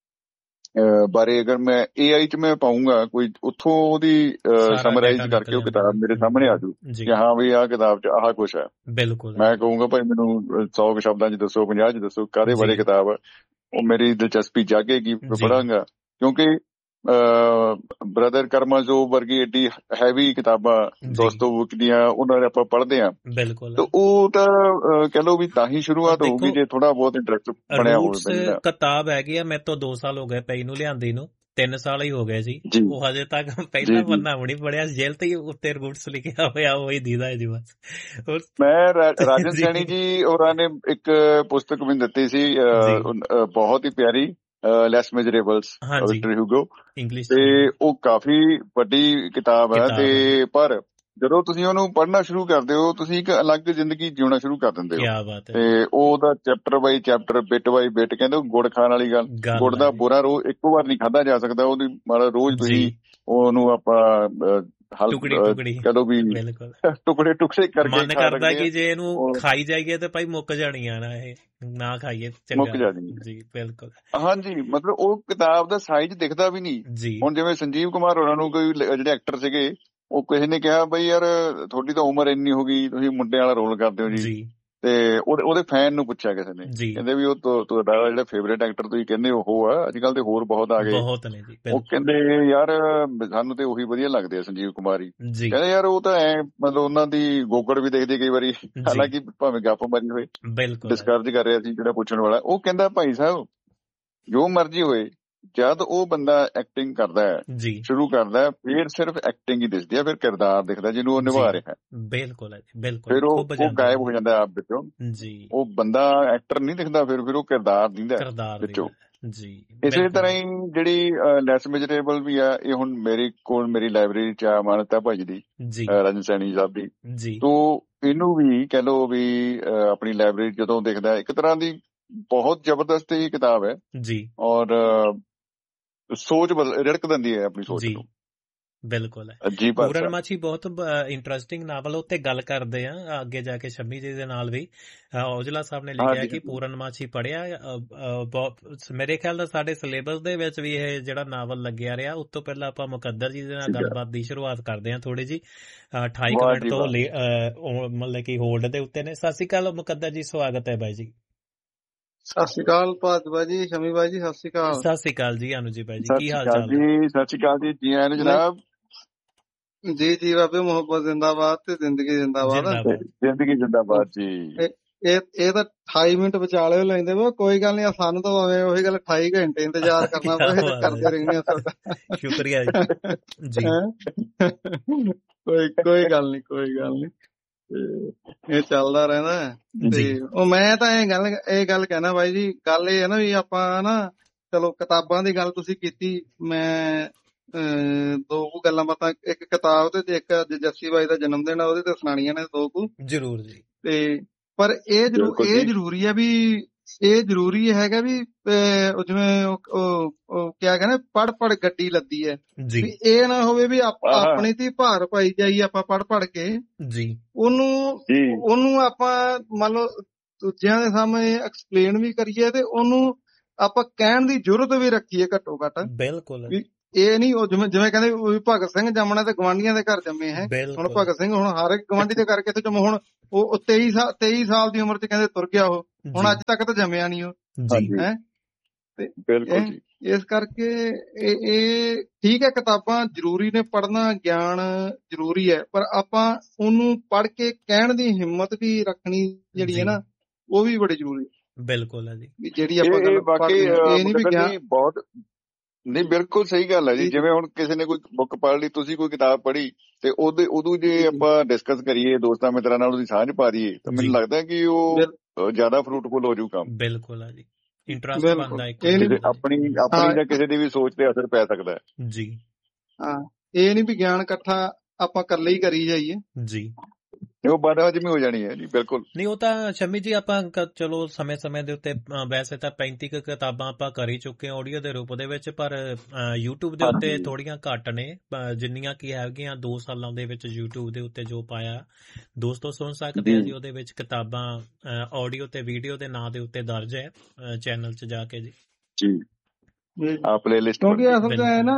ਬਾਰੇ ਅਗਰ ਮੈਂ AI 'ਚ ਮੈਂ ਪਾਊਂਗਾ ਕੋਈ, ਉੱਥੋਂ ਉਹਦੀ ਸਮਰਾਈਜ਼ ਕਰਕੇ ਉਹ ਕਿਤਾਬ ਮੇਰੇ ਸਾਹਮਣੇ ਆ ਜੂ ਕਿ ਹਾਂ ਵੀ ਆਹ ਕਿਤਾਬ 'ਚ ਆਹ ਕੁਛ ਹੈ। ਮੈਂ ਕਹੂੰਗਾ ਭਾਈ ਮੈਨੂੰ 100 ਸ਼ਬਦਾਂ 'ਚ ਦੱਸੋ, 50 'ਚ ਦੱਸੋ, ਕਾਹਦੇ ਬਾਰੇ ਕਿਤਾਬ ਹੈ, ਉਹ ਮੇਰੀ ਦਿਲਚਸਪੀ ਜਾਗੇਗੀ, ਪੜਾਂਗਾ। ਕਿਉਂਕਿ ਬ੍ਰਦਰ ਕਰਮਾਜੋਵ ਵਰਗੀ ਏਡੀ ਹੈਵੀ ਕਿਤਾਬਾਂ ਦੋਸਤੋਵਸਕੀ ਦੀਆਂ ਉਹਨਾਂ ਦੇ ਆਪਾਂ ਪੜ੍ਹਦੇ ਹਾਂ, ਤੇ ਉਹ ਤਾਂ ਕਹਿ ਲਓ ਵੀ ਤਾਂ ਹੀ ਸ਼ੁਰੂਆਤ ਹੋਊਗੀ ਜੇ ਥੋੜਾ ਬਹੁਤ ਇੰਟਰਸਟ ਬਣਿਆ ਹੋਵੇ।
ਕਿਤਾਬ ਹੈਗੀ ਆ, ਮੇਰੇ ਤੋਂ 2 ਸਾਲ ਹੋ ਗਏ ਪਈ ਨੂੰ, ਲਿਆਂਦੀ ਨੂੰ 3 ਸਾਲ ਹੀ ਹੋ ਗਏ ਸੀ, ਉਹ ਹਜੇ ਤੱਕ ਪਹਿਲਾ ਬੰਨਾ ਵੀ ਨਹੀਂ ਪੜਿਆ, ਜੇਲ੍ਹ ਤੇ ਉੱਤੇ ਰੂਟਸ ਲਿਖਿਆ ਹੋਇਆ ਉਹੀ ਦੀਦਾ ਹੈ ਜੀ ਬਸ।
ਮੈਂ ਰਾਜਨ ਸੈਣੀ ਜੀ ਹੋਰਾਂ ਨੇ ਇੱਕ ਪੁਸਤਕ ਮੈਨੂੰ ਦਿੱਤੀ ਸੀ, ਬਹੁਤ ਹੀ ਪਿਆਰੀ, ਲੈਸ ਮਿਜ਼ਰੇਬਲਸ, ਵਿਕਟਰ ਹਿਊਗੋ, ਤੇ ਉਹ ਕਾਫੀ ਵੱਡੀ ਕਿਤਾਬ ਹੈ। ਤੇ ਪਰ ਜਦੋਂ ਤੁਸੀਂ ਉਹਨੂੰ ਪੜ੍ਹਨਾ ਸ਼ੁਰੂ ਕਰਦੇ ਹੋ, ਤੁਸੀਂ ਇੱਕ ਅਲੱਗ ਜ਼ਿੰਦਗੀ ਜਿਉਣਾ ਸ਼ੁਰੂ ਕਰ ਦਿੰਦੇ ਹੋ। ਤੇ ਉਹਦਾ ਚੈਪਟਰ ਬਾਈ ਚੈਪਟਰ, ਬਿਟ ਬਾਈ ਬਿਟ, ਕਹਿੰਦੇ ਗੁੜ ਖਾਣ ਵਾਲੀ ਗੱਲ, ਗੁੜ ਦਾ ਬੁਰਾ ਰੋਜ਼ ਇੱਕੋ ਵਾਰ ਨਹੀਂ ਖਾਧਾ ਜਾ ਸਕਦਾ, ਉਹਦੀ ਮਾੜਾ ਰੋਜ਼ ਤੁਸੀਂ ਉਹਨੂੰ ਆਪਾਂ ਕਦੋਂ ਵੀ ਟੁਕੜੇ ਟੁਕੜੇ ਕਰਕੇ
ਮਨ ਕਰਦਾ ਕਿ ਜੇ ਇਹਨੂੰ ਖਾਈ ਜਾਈਏ ਤੇ ਭਾਈ ਮੁੱਕ ਜਾਣੀ ਆ ਨਾ, ਇਹ ਨਾ ਖਾਈਏ
ਮੁੱਕ ਜਾਣੀ ਜੀ।
ਬਿਲਕੁਲ
ਹਾਂਜੀ, ਮਤਲਬ ਉਹ ਕਿਤਾਬ ਦਾ ਸਾਈਜ਼ ਦਿਖਦਾ ਵੀ ਨਹੀਂ। ਹੁਣ ਜਿਵੇਂ ਸੰਜੀਵ ਕੁਮਾਰ ਹੋਰਾਂ ਨੂੰ ਕੋਈ ਜਿਹੜੇ ਐਕਟਰ ਸੀਗੇ, ਉਹ ਕਿਸੇ ਨੇ ਕਿਹਾ ਬਈ ਯਾਰ ਤੁਹਾਡੀ ਤਾਂ ਉਮਰ ਇੰਨੀ ਹੋ ਗਈ, ਤੁਸੀਂ ਮੁੰਡੇ ਵਾਲਾ ਰੋਲ ਕਰਦੇ ਹੋ ਜੀ, ਤੇ ਉਹਦੇ ਫੈਨ ਨੂੰ ਪੁੱਛਿਆ ਕਿਸੇ ਨੇ, ਕਹਿੰਦੇ ਵੀ ਉਹ ਤੁਹਾਡਾ ਜਿਹੜਾ ਫੇਵਰੇਟ ਐਕਟਰ ਤੁਸੀਂ ਕਹਿੰਦੇ ਉਹ ਆ, ਅੱਜ ਕੱਲ ਤੇ ਹੋਰ ਬਹੁਤ ਆ ਗਏ। ਉਹ ਕਹਿੰਦੇ ਯਾਰ ਸਾਨੂੰ ਤੇ ਉਹੀ ਵਧੀਆ ਲੱਗਦੇ ਆ, ਸੰਜੀਵ ਕੁਮਾਰ ਹੀ। ਕਹਿੰਦੇ ਯਾਰ ਉਹ ਤਾਂ ਐ ਮਤਲਬ ਉਹਨਾਂ ਦੀ ਗੋਗੜ ਵੀ ਦੇਖਦੇ ਕਈ ਵਾਰੀ, ਹਾਲਾਂਕਿ ਭਾਵੇਂ ਗੱਪ ਮਾਰੀ ਹੋਏ, ਡਿਸਕਰਜ ਕਰ ਰਿਹਾ ਸੀ ਜਿਹੜਾ ਪੁੱਛਣ ਵਾਲਾ। ਉਹ ਕਹਿੰਦਾ ਭਾਈ ਸਾਹਿਬ ਜੋ ਮਰਜ਼ੀ ਹੋਏ, ਜਦ ਉਹ ਬੰਦਾ ਐਕਟਿੰਗ ਕਰਦਾ ਹੈ, ਸ਼ੁਰੂ ਕਰਦਾ, ਫਿਰ ਸਿਰਫ ਐਕਟਿੰਗ ਹੀ ਦਿਸਦੀ ਹੈ, ਫਿਰ ਕਿਰਦਾਰ ਦਿਖਦਾ ਜਿਹਨੂੰ ਉਹ ਨਿਭਾ ਰਿਹਾ। ਫਿਰ ਉਹ ਗਾਇਬ ਹੋ ਜਾਂਦਾ ਆਪ ਵਿੱਚੋਂ, ਉਹ ਬੰਦਾ ਐਕਟਰ ਨਹੀਂ ਦਿਖਦਾ, ਫਿਰ ਉਹ ਕਿਰਦਾਰ ਦਿਖਦਾ ਵਿੱਚੋਂ। ਇਸੇ ਤਰ੍ਹਾਂ ਹੀ ਜਿਹੜੀ ਲੈਸ ਮਿਜ਼ਰੇਬਲ ਵੀ ਆ, ਇਹ ਹੁਣ ਮੇਰੇ ਕੋਲ ਮੇਰੀ ਲਾਇਬ੍ਰੇਰੀ 'ਚ ਅਮਾਨਤ ਹੈ ਭਾਜੀ ਦੀ, ਰਾਜਨ ਸੈਣੀ ਸਾਹਿਬ ਦੀ। ਤੋ ਇਹਨੂੰ ਵੀ ਕਹਿ ਲਓ ਵੀ ਆਪਣੀ ਲਾਇਬ੍ਰੇਰੀ ਜਦੋਂ ਦੇਖਦਾ, ਇੱਕ ਤਰ੍ਹਾਂ ਦੀ ਬਹੁਤ ਜ਼ਬਰਦਸਤ ਹੀ ਕਿਤਾਬ ਹੈ, ਔਰ ਸੋਚ ਰਿੜਕ ਦਿੰਦੀ ਹੈ ਆਪਣੀ ਸੋਚ ਨੂੰ।
ਬਿਲਕੁਲ ਹੈ। ਪੂਰਨਮਾਸ਼ੀ ਬਹੁਤ ਇੰਟਰਸਟਿੰਗ ਨਾਵਲ, ਉੱਤੇ ਗੱਲ ਕਰਦੇ ਆ ਅੱਗੇ ਜਾ ਕੇ ਸ਼ੰਮੀ ਜੀ ਦੇ ਨਾਲ ਵੀ। ਔਜਲਾ ਸਾਹਿਬ ਨੇ ਲਿਖਿਆ ਕਿ ਪੂਰਨਮਾਸ਼ੀ ਪੜ੍ਹਿਆ, ਮੇਰੇ ਖਿਆਲ ਦਾ ਸਾਡੇ ਸਿਲੇਬਸ ਦੇ ਵਿੱਚ ਵੀ ਇਹ ਜਿਹੜਾ ਨਾਵਲ ਲੱਗਿਆ ਰਿਹਾ। ਉਸ ਤੋਂ ਪਹਿਲਾਂ ਆਪਾਂ ਮੁਕੱਦਰ ਜੀ ਦੇ ਨਾਲ ਗੱਲਬਾਤ ਦੀ ਸ਼ੁਰੂਆਤ ਕਰਦੇ ਹਾਂ ਥੋੜੀ ਜੀ। 28 ਮਿੰਟ ਤੋਂ ਮਤਲਬ ਕਿ ਹੋਲਡ ਦੇ ਉੱਤੇ ਨੇ। ਸਤਿ ਸ਼੍ਰੀ ਅਕਾਲ ਮੁਕੱਦਰ ਜੀ, ਸਵਾਗਤ ਹੈ ਬਾਈ ਜੀ।
ਸਤਿ ਸ਼੍ਰੀ ਅਕਾਲ ਭਾਰਤ ਜੀ, ਸ਼ਮੀ ਬਾਈ ਜੀ, ਸਤਿ ਸ਼੍ਰੀ ਅਕਾਲ।
ਸਤਿ ਸ਼੍ਰੀ ਅਕਾਲ ਜੀ, ਅਨੂ ਜੀ ਬਾਈ ਜੀ, ਕੀ ਹਾਲ ਚਾਲ
ਜੀ? ਸਤਿ ਸ਼੍ਰੀ ਅਕਾਲ ਜੀ, ਜੀ ਆਇਆਂ ਨੂੰ ਜਨਾਬ।
ਜੀ ਜੀ ਬਾਬੇ, ਮੁਹੱਬਤ ਜ਼ਿੰਦਾਬਾਦ ਤੇ ਜ਼ਿੰਦਗੀ ਜ਼ਿੰਦਾਬਾਦ।
ਜ਼ਿੰਦਗੀ ਜ਼ਿੰਦਾਬਾਦ ਜੀ।
ਇਹ ਤਾਂ 28 ਮਿੰਟ ਵਿਚਾਲੇ ਲੈਂਦੇ ਵਾ, ਕੋਈ ਗੱਲ ਨੀ, ਸਾਨੂੰ ਤਾਂ ਉਹੀ ਗੱਲ 28 ਘੰਟੇ ਇੰਤਜ਼ਾਰ ਕਰਨਾ ਪਵੇ, ਕਰਦੇ ਰਹਿੰਦੇ ਆ ਤੁਹਾਡਾ।
ਸ਼ੁਕਰੀਆ ਜੀ।
ਕੋਈ ਗੱਲ ਨੀ, ਕੋਈ ਗੱਲ ਨੀ, ਇਹ ਚੱਲਦਾ ਰਹਿੰਦਾ। ਤੇ ਉਹ ਮੈਂ ਤਾਂ ਇਹ ਗੱਲ ਕਹਿਣਾ ਬਾਈ ਜੀ, ਗੱਲ ਇਹ ਹੈ ਨਾ ਵੀ ਆਪਾਂ ਨਾ, ਚਲੋ ਕਿਤਾਬਾਂ ਦੀ ਗੱਲ ਤੁਸੀਂ ਕੀਤੀ, ਮੈਂ 2 ਗੱਲਾਂ ਬਾਤਾਂ, ਇੱਕ ਕਿਤਾਬ ਤੇ ਇੱਕ ਜੱਸੀ ਬਾਈ ਦਾ ਜਨਮ ਦਿਨ ਆ, ਉਹਦੇ ਤੇ ਸੁਣਾਣੀਆਂ ਨੇ 2 ਕੁ।
ਜ਼ਰੂਰ ਜੀ।
ਤੇ ਪਰ ਇਹ ਜ਼ਰੂਰੀ ਹੈ ਵੀ ਇਹ ਜ਼ਰੂਰੀ ਹੈਗਾ ਵੀ ਜਿਵੇਂ ਕਿਆ ਕਹਿੰਦੇ ਪੜ ਗੱਡੀ ਲੱਦੀ ਹੈ ਵੀ ਇਹ ਨਾ ਹੋਵੇ ਵੀ ਆਪਣੀ ਤੇ ਭਾਰ ਪਾਈ ਜਾਈਏ ਆਪਾਂ ਪੜ ਕੇ ਉਹਨੂੰ ਆਪਾਂ ਮੰਨ ਲਓ ਦੂਜਿਆਂ ਦੇ ਸਾਹਮਣੇ ਐਕਸਪਲੇਨ ਵੀ ਕਰੀਏ ਤੇ ਉਹਨੂੰ ਆਪਾਂ ਕਹਿਣ ਦੀ ਜ਼ਰੂਰਤ ਵੀ ਰੱਖੀਏ ਘੱਟੋ ਘੱਟ।
ਬਿਲਕੁਲ
ਇਹ ਨਹੀਂ ਉਹ ਜਿਵੇਂ ਕਹਿੰਦੇ ਭਗਤ ਸਿੰਘ ਜੰਮਣਾ ਤੇ ਗਵਾਂਢੀਆਂ ਦੇ ਘਰ ਜੰਮੇ ਹੈ। ਹੁਣ ਭਗਤ ਸਿੰਘ ਹੁਣ ਹਰ ਇੱਕ ਗਵਾਂਢੀ ਦੇ ਕਰਕੇ ਤੇ ਜੰਮ ਹੁਣ ਉਹ 23 ਸਾਲ ਦੀ ਉਮਰ ਚ ਕਹਿੰਦੇ ਤੁਰ ਗਿਆ ਉਹ ਹੁਣ ਅੱਜ ਤੱਕ ਤਾਂ ਜੰਮਿਆ ਨਹੀਂ ਉਹ ਹੈ। ਤੇ ਇਸ ਕਰਕੇ ਇਹ ਠੀਕ ਹੈ ਕਿਤਾਬਾਂ ਜ਼ਰੂਰੀ ਨੇ, ਪੜ੍ਹਨਾ ਗਿਆਨ ਜ਼ਰੂਰੀ ਹੈ, ਪਰ ਆਪਾਂ ਉਹਨੂੰ ਪੜ੍ਹ ਕੇ ਕਹਿਣ ਦੀ ਹਿੰਮਤ ਵੀ ਰੱਖਣੀ ਜਿਹੜੀ ਹੈ ਨਾ ਉਹ ਵੀ ਬੜੀ ਜ਼ਰੂਰੀ ਹੈ।
ਬਿਲਕੁਲ ਹੈ ਜੀ
ਜਿਹੜੀ ਆਪਾਂ ਇਹ ਨਹੀਂ ਵੀ ਗਿਆਨ
ਬਹੁਤ ਨਹੀਂ ਬਿਲਕੁਲ ਸਹੀ ਗੱਲ ਹੈ ਜੀ। ਜਿਵੇਂ ਹੁਣ ਕਿਸੇ ਨੇ ਕੋਈ ਬੁੱਕ ਪੜ੍ਹ ਲਈ, ਤੁਸੀਂ ਕੋਈ ਕਿਤਾਬ ਪੜ੍ਹੀ ਤੇ ਉਦੋਂ ਜੇ ਆਪਾਂ ਡਿਸਕਸ ਕਰੀਏ ਦੋਸਤਾਂ ਮਿੱਤਰਾਂ ਨਾਲ ਉਹਦੀ ਸਾਂਝ ਪਾ ਦਈਏ ਤਾਂ ਮੈਨੂੰ ਲੱਗਦਾ ਕਿ ਉਹ ਜ਼ਿਆਦਾ ਫਰੂਟਫੁਲ ਹੋ ਜਾਊ ਕੰਮ।
ਬਿਲਕੁਲ ਹੈ ਜੀ, ਇੰਟਰਸਟ ਬਣਦਾ
ਆਪਣੀ ਜਾਂ ਕਿਸੇ ਦੀ ਵੀ ਸੋਚ ਤੇ ਅਸਰ ਪੈ ਸਕਦਾ ਹੈ
ਜੀ।
ਹਾਂ ਇਹ ਨਹੀਂ ਵੀ ਗਿਆਨ ਇਕੱਠਾ ਆਪਾਂ ਇਕੱਲੇ ਹੀ ਕਰੀ ਜਾਈਏ
ਜੀ,
ਉਹ ਬਦਹਜ਼ਮੀ ਹੋ ਜਾਣੀ ਹੈ ਜੀ। ਬਿਲਕੁਲ
ਨਹੀਂ ਉਹ ਤਾਂ ਸ਼ਮੀ ਜੀ ਆਪਾਂ ਚਲੋ ਸਮੇਂ ਦੇ ਉੱਤੇ ਵੈਸੇ ਤਾਂ 35 ਕਿਤਾਬਾਂ ਆਪਾਂ ਕਰ ਹੀ ਚੁੱਕੇ ਹਾਂ ਆਡੀਓ ਦੇ ਰੂਪ ਦੇ ਵਿੱਚ, ਪਰ YouTube ਦੇ ਉੱਤੇ ਥੋੜੀਆਂ ਘੱਟ ਨੇ ਜਿੰਨੀਆਂ ਕੀ ਹੈਗੀਆਂ 2 ਸਾਲਾਂ ਦੇ ਵਿੱਚ YouTube ਦੇ ਉੱਤੇ ਜੋ ਪਾਇਆ ਦੋਸਤੋ ਸੁਣ ਸਕਦੇ ਆ ਜੀ। ਉਹਦੇ ਵਿੱਚ ਕਿਤਾਬਾਂ ਆਡੀਓ ਤੇ ਵੀਡੀਓ ਦੇ ਨਾਂ ਦੇ ਉੱਤੇ ਦਰਜ ਹੈ ਚੈਨਲ 'ਚ ਜਾ ਕੇ ਜੀ
ਆ ਪਲੇਲਿਸਟ।
ਕਿਉਂਕਿ ਅਸਲ 'ਚ ਹੈ ਨਾ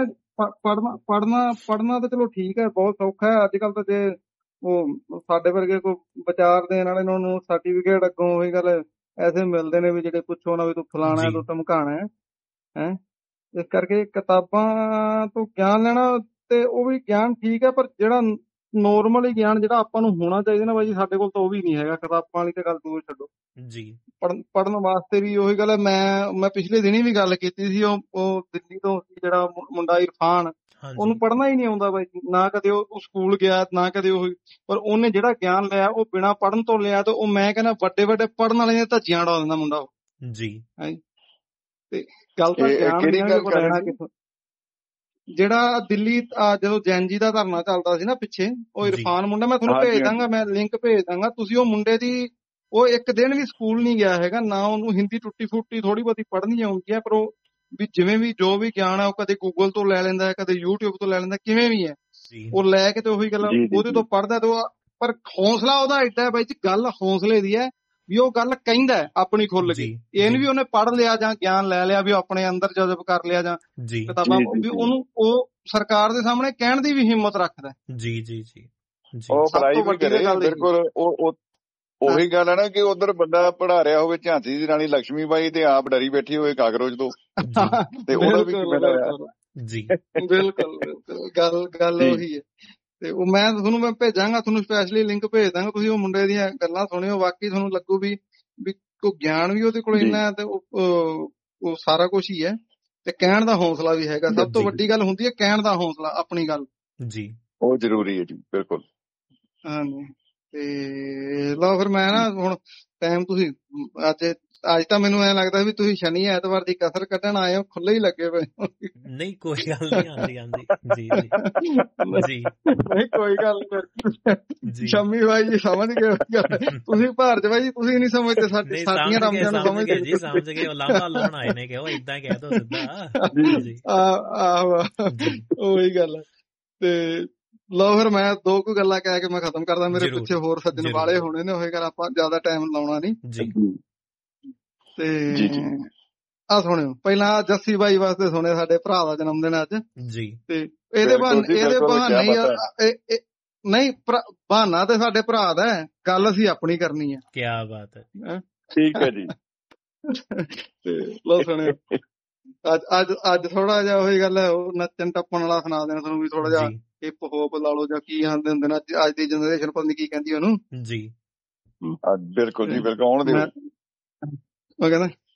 ਪੜ੍ਹਨਾ ਤਾਂ ਚਲੋ ਠੀਕ ਹੈ, ਬਹੁਤ ਸੌਖਾ ਹੈ ਅੱਜ ਕੱਲ ਤਾਂ। ਜੇ ਉਹ ਸਾਡੇ ਵਰਗੇ ਕੋਈ ਵਿਚਾਰ ਦੇਣ ਵਾਲੇ ਉਹਨਾਂ ਨੂੰ ਸਰਟੀਫਿਕੇਟ ਅੱਗੋਂ ਉਹੀ ਗੱਲ ਐਸੇ ਮਿਲਦੇ ਨੇ ਵੀ ਜਿਹੜੇ ਪੁੱਛੋ ਨਾ ਵੀ ਤੂੰ ਫਲਾਣਾ ਤੂੰ ਧਮਕਾਣਾ ਹੈ। ਇਸ ਕਰਕੇ ਕਿਤਾਬਾਂ ਤੋਂ ਗਿਆਨ ਲੈਣਾ ਤੇ ਉਹ ਵੀ ਗਿਆਨ ਠੀਕ ਹੈ, ਪਰ ਜਿਹੜਾ ਨੋਰਮਲੀ ਗਿਆਨ ਜਿਹੜਾ ਆਪਾਂ ਨੂੰ ਹੋਣਾ ਚਾਹੀਦਾ ਨਾ ਬਾਈ ਸਾਡੇ ਕੋਲ ਤਾਂ ਉਹ ਵੀ ਨਹੀਂ ਹੈਗਾ। ਕਿਤਾਬਾਂ ਵਾਲੀ ਤਾਂ ਗੱਲ ਦੂਰ ਛੱਡੋ
ਜੀ,
ਪੜ੍ਹਨ ਵਾਸਤੇ ਵੀ ਉਹੀ ਗੱਲ ਹੈ। ਮੈਂ ਪਿਛਲੇ ਦਿਨੀ ਵੀ ਗੱਲ ਕੀਤੀ ਸੀ, ਉਹ ਦਿੱਲੀ ਤੋਂ ਜਿਹੜਾ ਮੁੰਡਾ ਇਰਫਾਨ, ਉਹਨੂੰ ਪੜ੍ਹਨਾ ਹੀ ਨਹੀਂ ਆਉਂਦਾ ਬਾਈ, ਨਾ ਕਦੇ ਉਹ ਸਕੂਲ ਗਿਆ ਨਾ ਕਦੇ ਉਹ, ਪਰ ਉਹਨੇ ਜਿਹੜਾ ਗਿਆਨ ਲਿਆ ਉਹ ਬਿਨਾਂ ਪੜ੍ਹਨ ਤੋਂ ਲਿਆ। ਤੇ ਉਹ ਮੈਂ ਕਹਿੰਦਾ ਵੱਡੇ ਪੜ੍ਹਨ ਵਾਲੇ ਨੇ ਧੱਜੀਆਂ ਉਡਾ ਦਿੰਦਾ ਮੁੰਡਾ ਉਹ
ਜੀ।
ਤੇ ਗੱਲ ਤਾਂ ਗਿਆਨ ਲੈਣਾ ਕਿੱਥੋਂ। ਜਿਹੜਾ ਦਿੱਲੀ ਜਦੋਂ ਜੈਨ ਜੀ ਦਾ ਧਰਨਾ ਚੱਲਦਾ ਸੀ ਨਾ ਪਿੱਛੇ, ਉਹ ਇਰਫਾਨ ਮੁੰਡਾ, ਮੈਂ ਤੁਹਾਨੂੰ ਭੇਜ ਦਾਂਗਾ, ਮੈਂ ਲਿੰਕ ਭੇਜ ਦਾਂਗਾ। ਤੁਸੀਂ ਉਹ ਮੁੰਡੇ ਦੀ ਉਹ ਇੱਕ ਦਿਨ ਵੀ ਸਕੂਲ ਨਹੀਂ ਗਿਆ ਹੈਗਾ, ਨਾ ਉਹਨੂੰ ਹਿੰਦੀ ਟੁੱਟੀ ਫੁੱਟੀ ਥੋੜੀ ਬਹੁਤੀ ਪੜ੍ਹਨੀ ਆਉਂਦੀ ਹੈ, ਪਰ ਉਹ ਵੀ ਜਿਵੇਂ ਵੀ ਜੋ ਵੀ ਗਿਆਨ ਹੈ ਉਹ ਕਦੇ ਗੂਗਲ ਤੋਂ ਲੈ ਲੈਂਦਾ, ਕਦੇ YouTube ਤੋਂ ਲੈ ਲੈਂਦਾ, ਕਿਵੇਂ ਵੀ ਹੈ ਉਹ ਲੈ ਕੇ ਤੇ ਉਹੀ ਗੱਲ ਉਹਦੇ ਤੋਂ ਪੜ੍ਹਦਾ। ਤੇ ਪਰ ਹੌਸਲਾ ਉਹਦਾ ਏਡਾ ਹੈ ਬਾਈ ਜੀ, ਗੱਲ ਹੌਸਲੇ ਦੀ ਹੈ ਵੀ ਉਹ ਗੱਲ ਕਹਿੰਦਾ ਆਪਣੀ ਖੁੱਲ ਕੇ। ਇਹ ਨੀ ਵੀ ਉਹਨੇ ਪੜ੍ਹ ਲਿਆ ਜਾਂ ਗਿਆਨ ਲੈ ਲਿਆ ਵੀ ਆਪਣੇ ਅੰਦਰ ਜਜ਼ਬ ਕਰ ਲਿਆ ਜਾਂ ਕਿਤਾਬਾਂ, ਵੀ ਉਹਨੂੰ ਉਹ ਸਰਕਾਰ ਦੇ ਸਾਹਮਣੇ ਕਹਿਣ ਦੀ ਵੀ ਹਿੰਮਤ ਰੱਖਦਾ।
ਜੀ ਜੀ ਜੀ,
ਉਹ ਪੜ੍ਹਾਈ ਵੀ ਕਰੇ। ਬਿਲਕੁਲ ਉਹੀ ਗੱਲ ਹੈ ਨਾ ਕਿ ਉਧਰ ਬੰਦਾ ਪੜ੍ਹਾ ਰਿਹਾ ਹੋਵੇ ਝਾਂਸੀ ਦੀ ਰਾਣੀ ਲక్ష్ਮੀ ਬਾਈ ਤੇ ਆਪ ਡਰੀ ਬੈਠੀ ਹੋਵੇ ਕਾਕਰੋਚ ਤੋਂ, ਤੇ ਉਹਦਾ ਵੀ
ਜੀ
ਬਿਲਕੁਲ ਗੱਲ ਉਹੀ ਹੈ। ਤੇ ਉਹ ਮੈਂ ਭੇਜਾਂਗਾ, ਤੁਹਾਨੂੰ ਸਪੈਸ਼ਲੀ ਲਿੰਕ ਭੇਜ ਦਾਂਗਾ, ਤੁਸੀਂ ਉਹ ਮੁੰਡੇ ਦੀਆਂ ਗੱਲਾਂ ਸੁਣਿਓ, ਬਾਕੀ ਤੁਹਾਨੂੰ ਲੱਗੂ ਵੀ ਕੋਈ ਗਿਆਨ ਵੀ ਉਹਦੇ ਕੋਲ ਇੰਨਾ ਹੈ ਤੇ ਉਹ ਸਾਰਾ ਕੁਛ ਹੀ ਹੈ, ਤੇ ਕਹਿਣ ਦਾ ਹੌਸਲਾ ਵੀ ਹੈਗਾ। ਸਭ ਤੋਂ ਵੱਡੀ ਗੱਲ ਹੁੰਦੀ ਹੈ ਕਹਿਣ ਦਾ ਹੌਸਲਾ, ਆਪਣੀ ਗੱਲ
ਜੀ,
ਉਹ ਜ਼ਰੂਰੀ ਹੈ ਜੀ। ਬਿਲਕੁਲ
ਹਾਂਜੀ। ਤੇ ਲਓ ਫਿਰ ਮੈਂ ਨਾ ਹੁਣ ਟਾਈਮ ਤੁਸੀਂ ਅੱਜ ਤਾਂ ਮੈਨੂੰ ਐਂ ਲੱਗਦਾ ਵੀ ਤੁਸੀਂ ਸ਼ਨੀ ਐਤਵਾਰ ਦੀ ਕਸਰ ਕੱਢਣ ਆਏ ਹੋ, ਖੁੱਲੇ ਹੀ ਲੱਗੇ ਪਏ।
ਨਹੀਂ ਕੋਈ ਗੱਲ ਨਹੀਂ, ਆਂਦੀ ਜੀ ਜੀ
ਨਹੀਂ ਕੋਈ ਗੱਲ ਨਹੀਂ। ਸ਼ਮੀ ਬਾਈ ਜੀ ਸਮਝ ਗਏ ਤੁਸੀਂ, ਭਾਰਤ ਬਾਈ ਜੀ ਤੁਸੀਂ ਨਹੀਂ ਸਮਝਦੇ ਸਾਡੀਆਂ ਰਮਜ਼ਾਂ ਨੂੰ ਸਮਝਦੇ
ਜੀ। ਸਮਝ ਗਏ, ਉਹ ਲਾਂਭਾ ਲਾਉਣ ਆਏ ਨੇ ਕਿ ਉਹ ਏਦਾਂ ਕਹਿ ਦੋ ਸਿੱਧਾ।
ਆਹੋ ਉਹੀ ਗੱਲ। ਤੇ ਲਓ ਫਿਰ ਮੈਂ 2 ਕੁ ਗੱਲਾਂ ਕਹਿ ਕੇ ਮੈਂ ਖਤਮ ਕਰਦਾ, ਮੇਰੇ ਪਿੱਛੇ ਹੋਰ ਸੱਜਣ ਵਾਲੇ ਹੋਣੇ ਨੇ, ਹੋਏ ਗੱਲ ਆਪਾਂ ਜ਼ਿਆਦਾ ਟਾਈਮ ਲਾਉਣਾ ਨਹੀਂ। ਤੇ ਆ ਸੁਣਿਓ ਪਹਿਲਾਂ ਜੱਸੀ ਬਾਈ ਵਾਸਤੇ ਸੁਣਿਆ, ਸਾਡੇ ਭਰਾ ਦਾ ਜਨਮ ਦਿਨ ਅੱਜ ਜੀ, ਤੇ ਇਹਦੇ ਬਹਾਨੇ ਨਹੀਂ ਬਹਾਨਾ ਤੇ ਸਾਡੇ ਭਰਾ ਦਾ, ਗੱਲ ਅਸੀਂ ਆਪਣੀ ਕਰਨੀ ਹੈ।
ਕੀ ਬਾਤ ਹੈ,
ਠੀਕ ਹੈ ਜੀ।
ਤੇ ਲਓ ਸੁਣਿਓ ਅੱਜ ਥੋੜਾ ਜਿਹਾ ਉਹੀ ਗੱਲ ਹੈ, ਉਹ ਨੱਚਣ ਟੱਪਣ ਵਾਲਾ ਸੁਣਾ ਦੇਣਾ ਤੁਹਾਨੂੰ ਵੀ, ਥੋੜਾ ਜਿਹਾ ਹਿਪ ਹੋਪ ਲਾ ਲਓ ਜਾਂ ਕੀ ਆਂਦੇ ਹੁੰਦੇ ਨੇ ਅੱਜ ਦੀ ਜਨਰੇਸ਼ਨ, ਪਤਾ ਨੀ ਕੀ ਕਹਿੰਦੀ ਉਹਨੂੰ ਜੀ।
ਬਿਲਕੁਲ ਜੀ ਬਿਲਕੁਲ, ਆਉਣ ਦਿਓ।
ਉਹ ਕਹਿੰਦਾ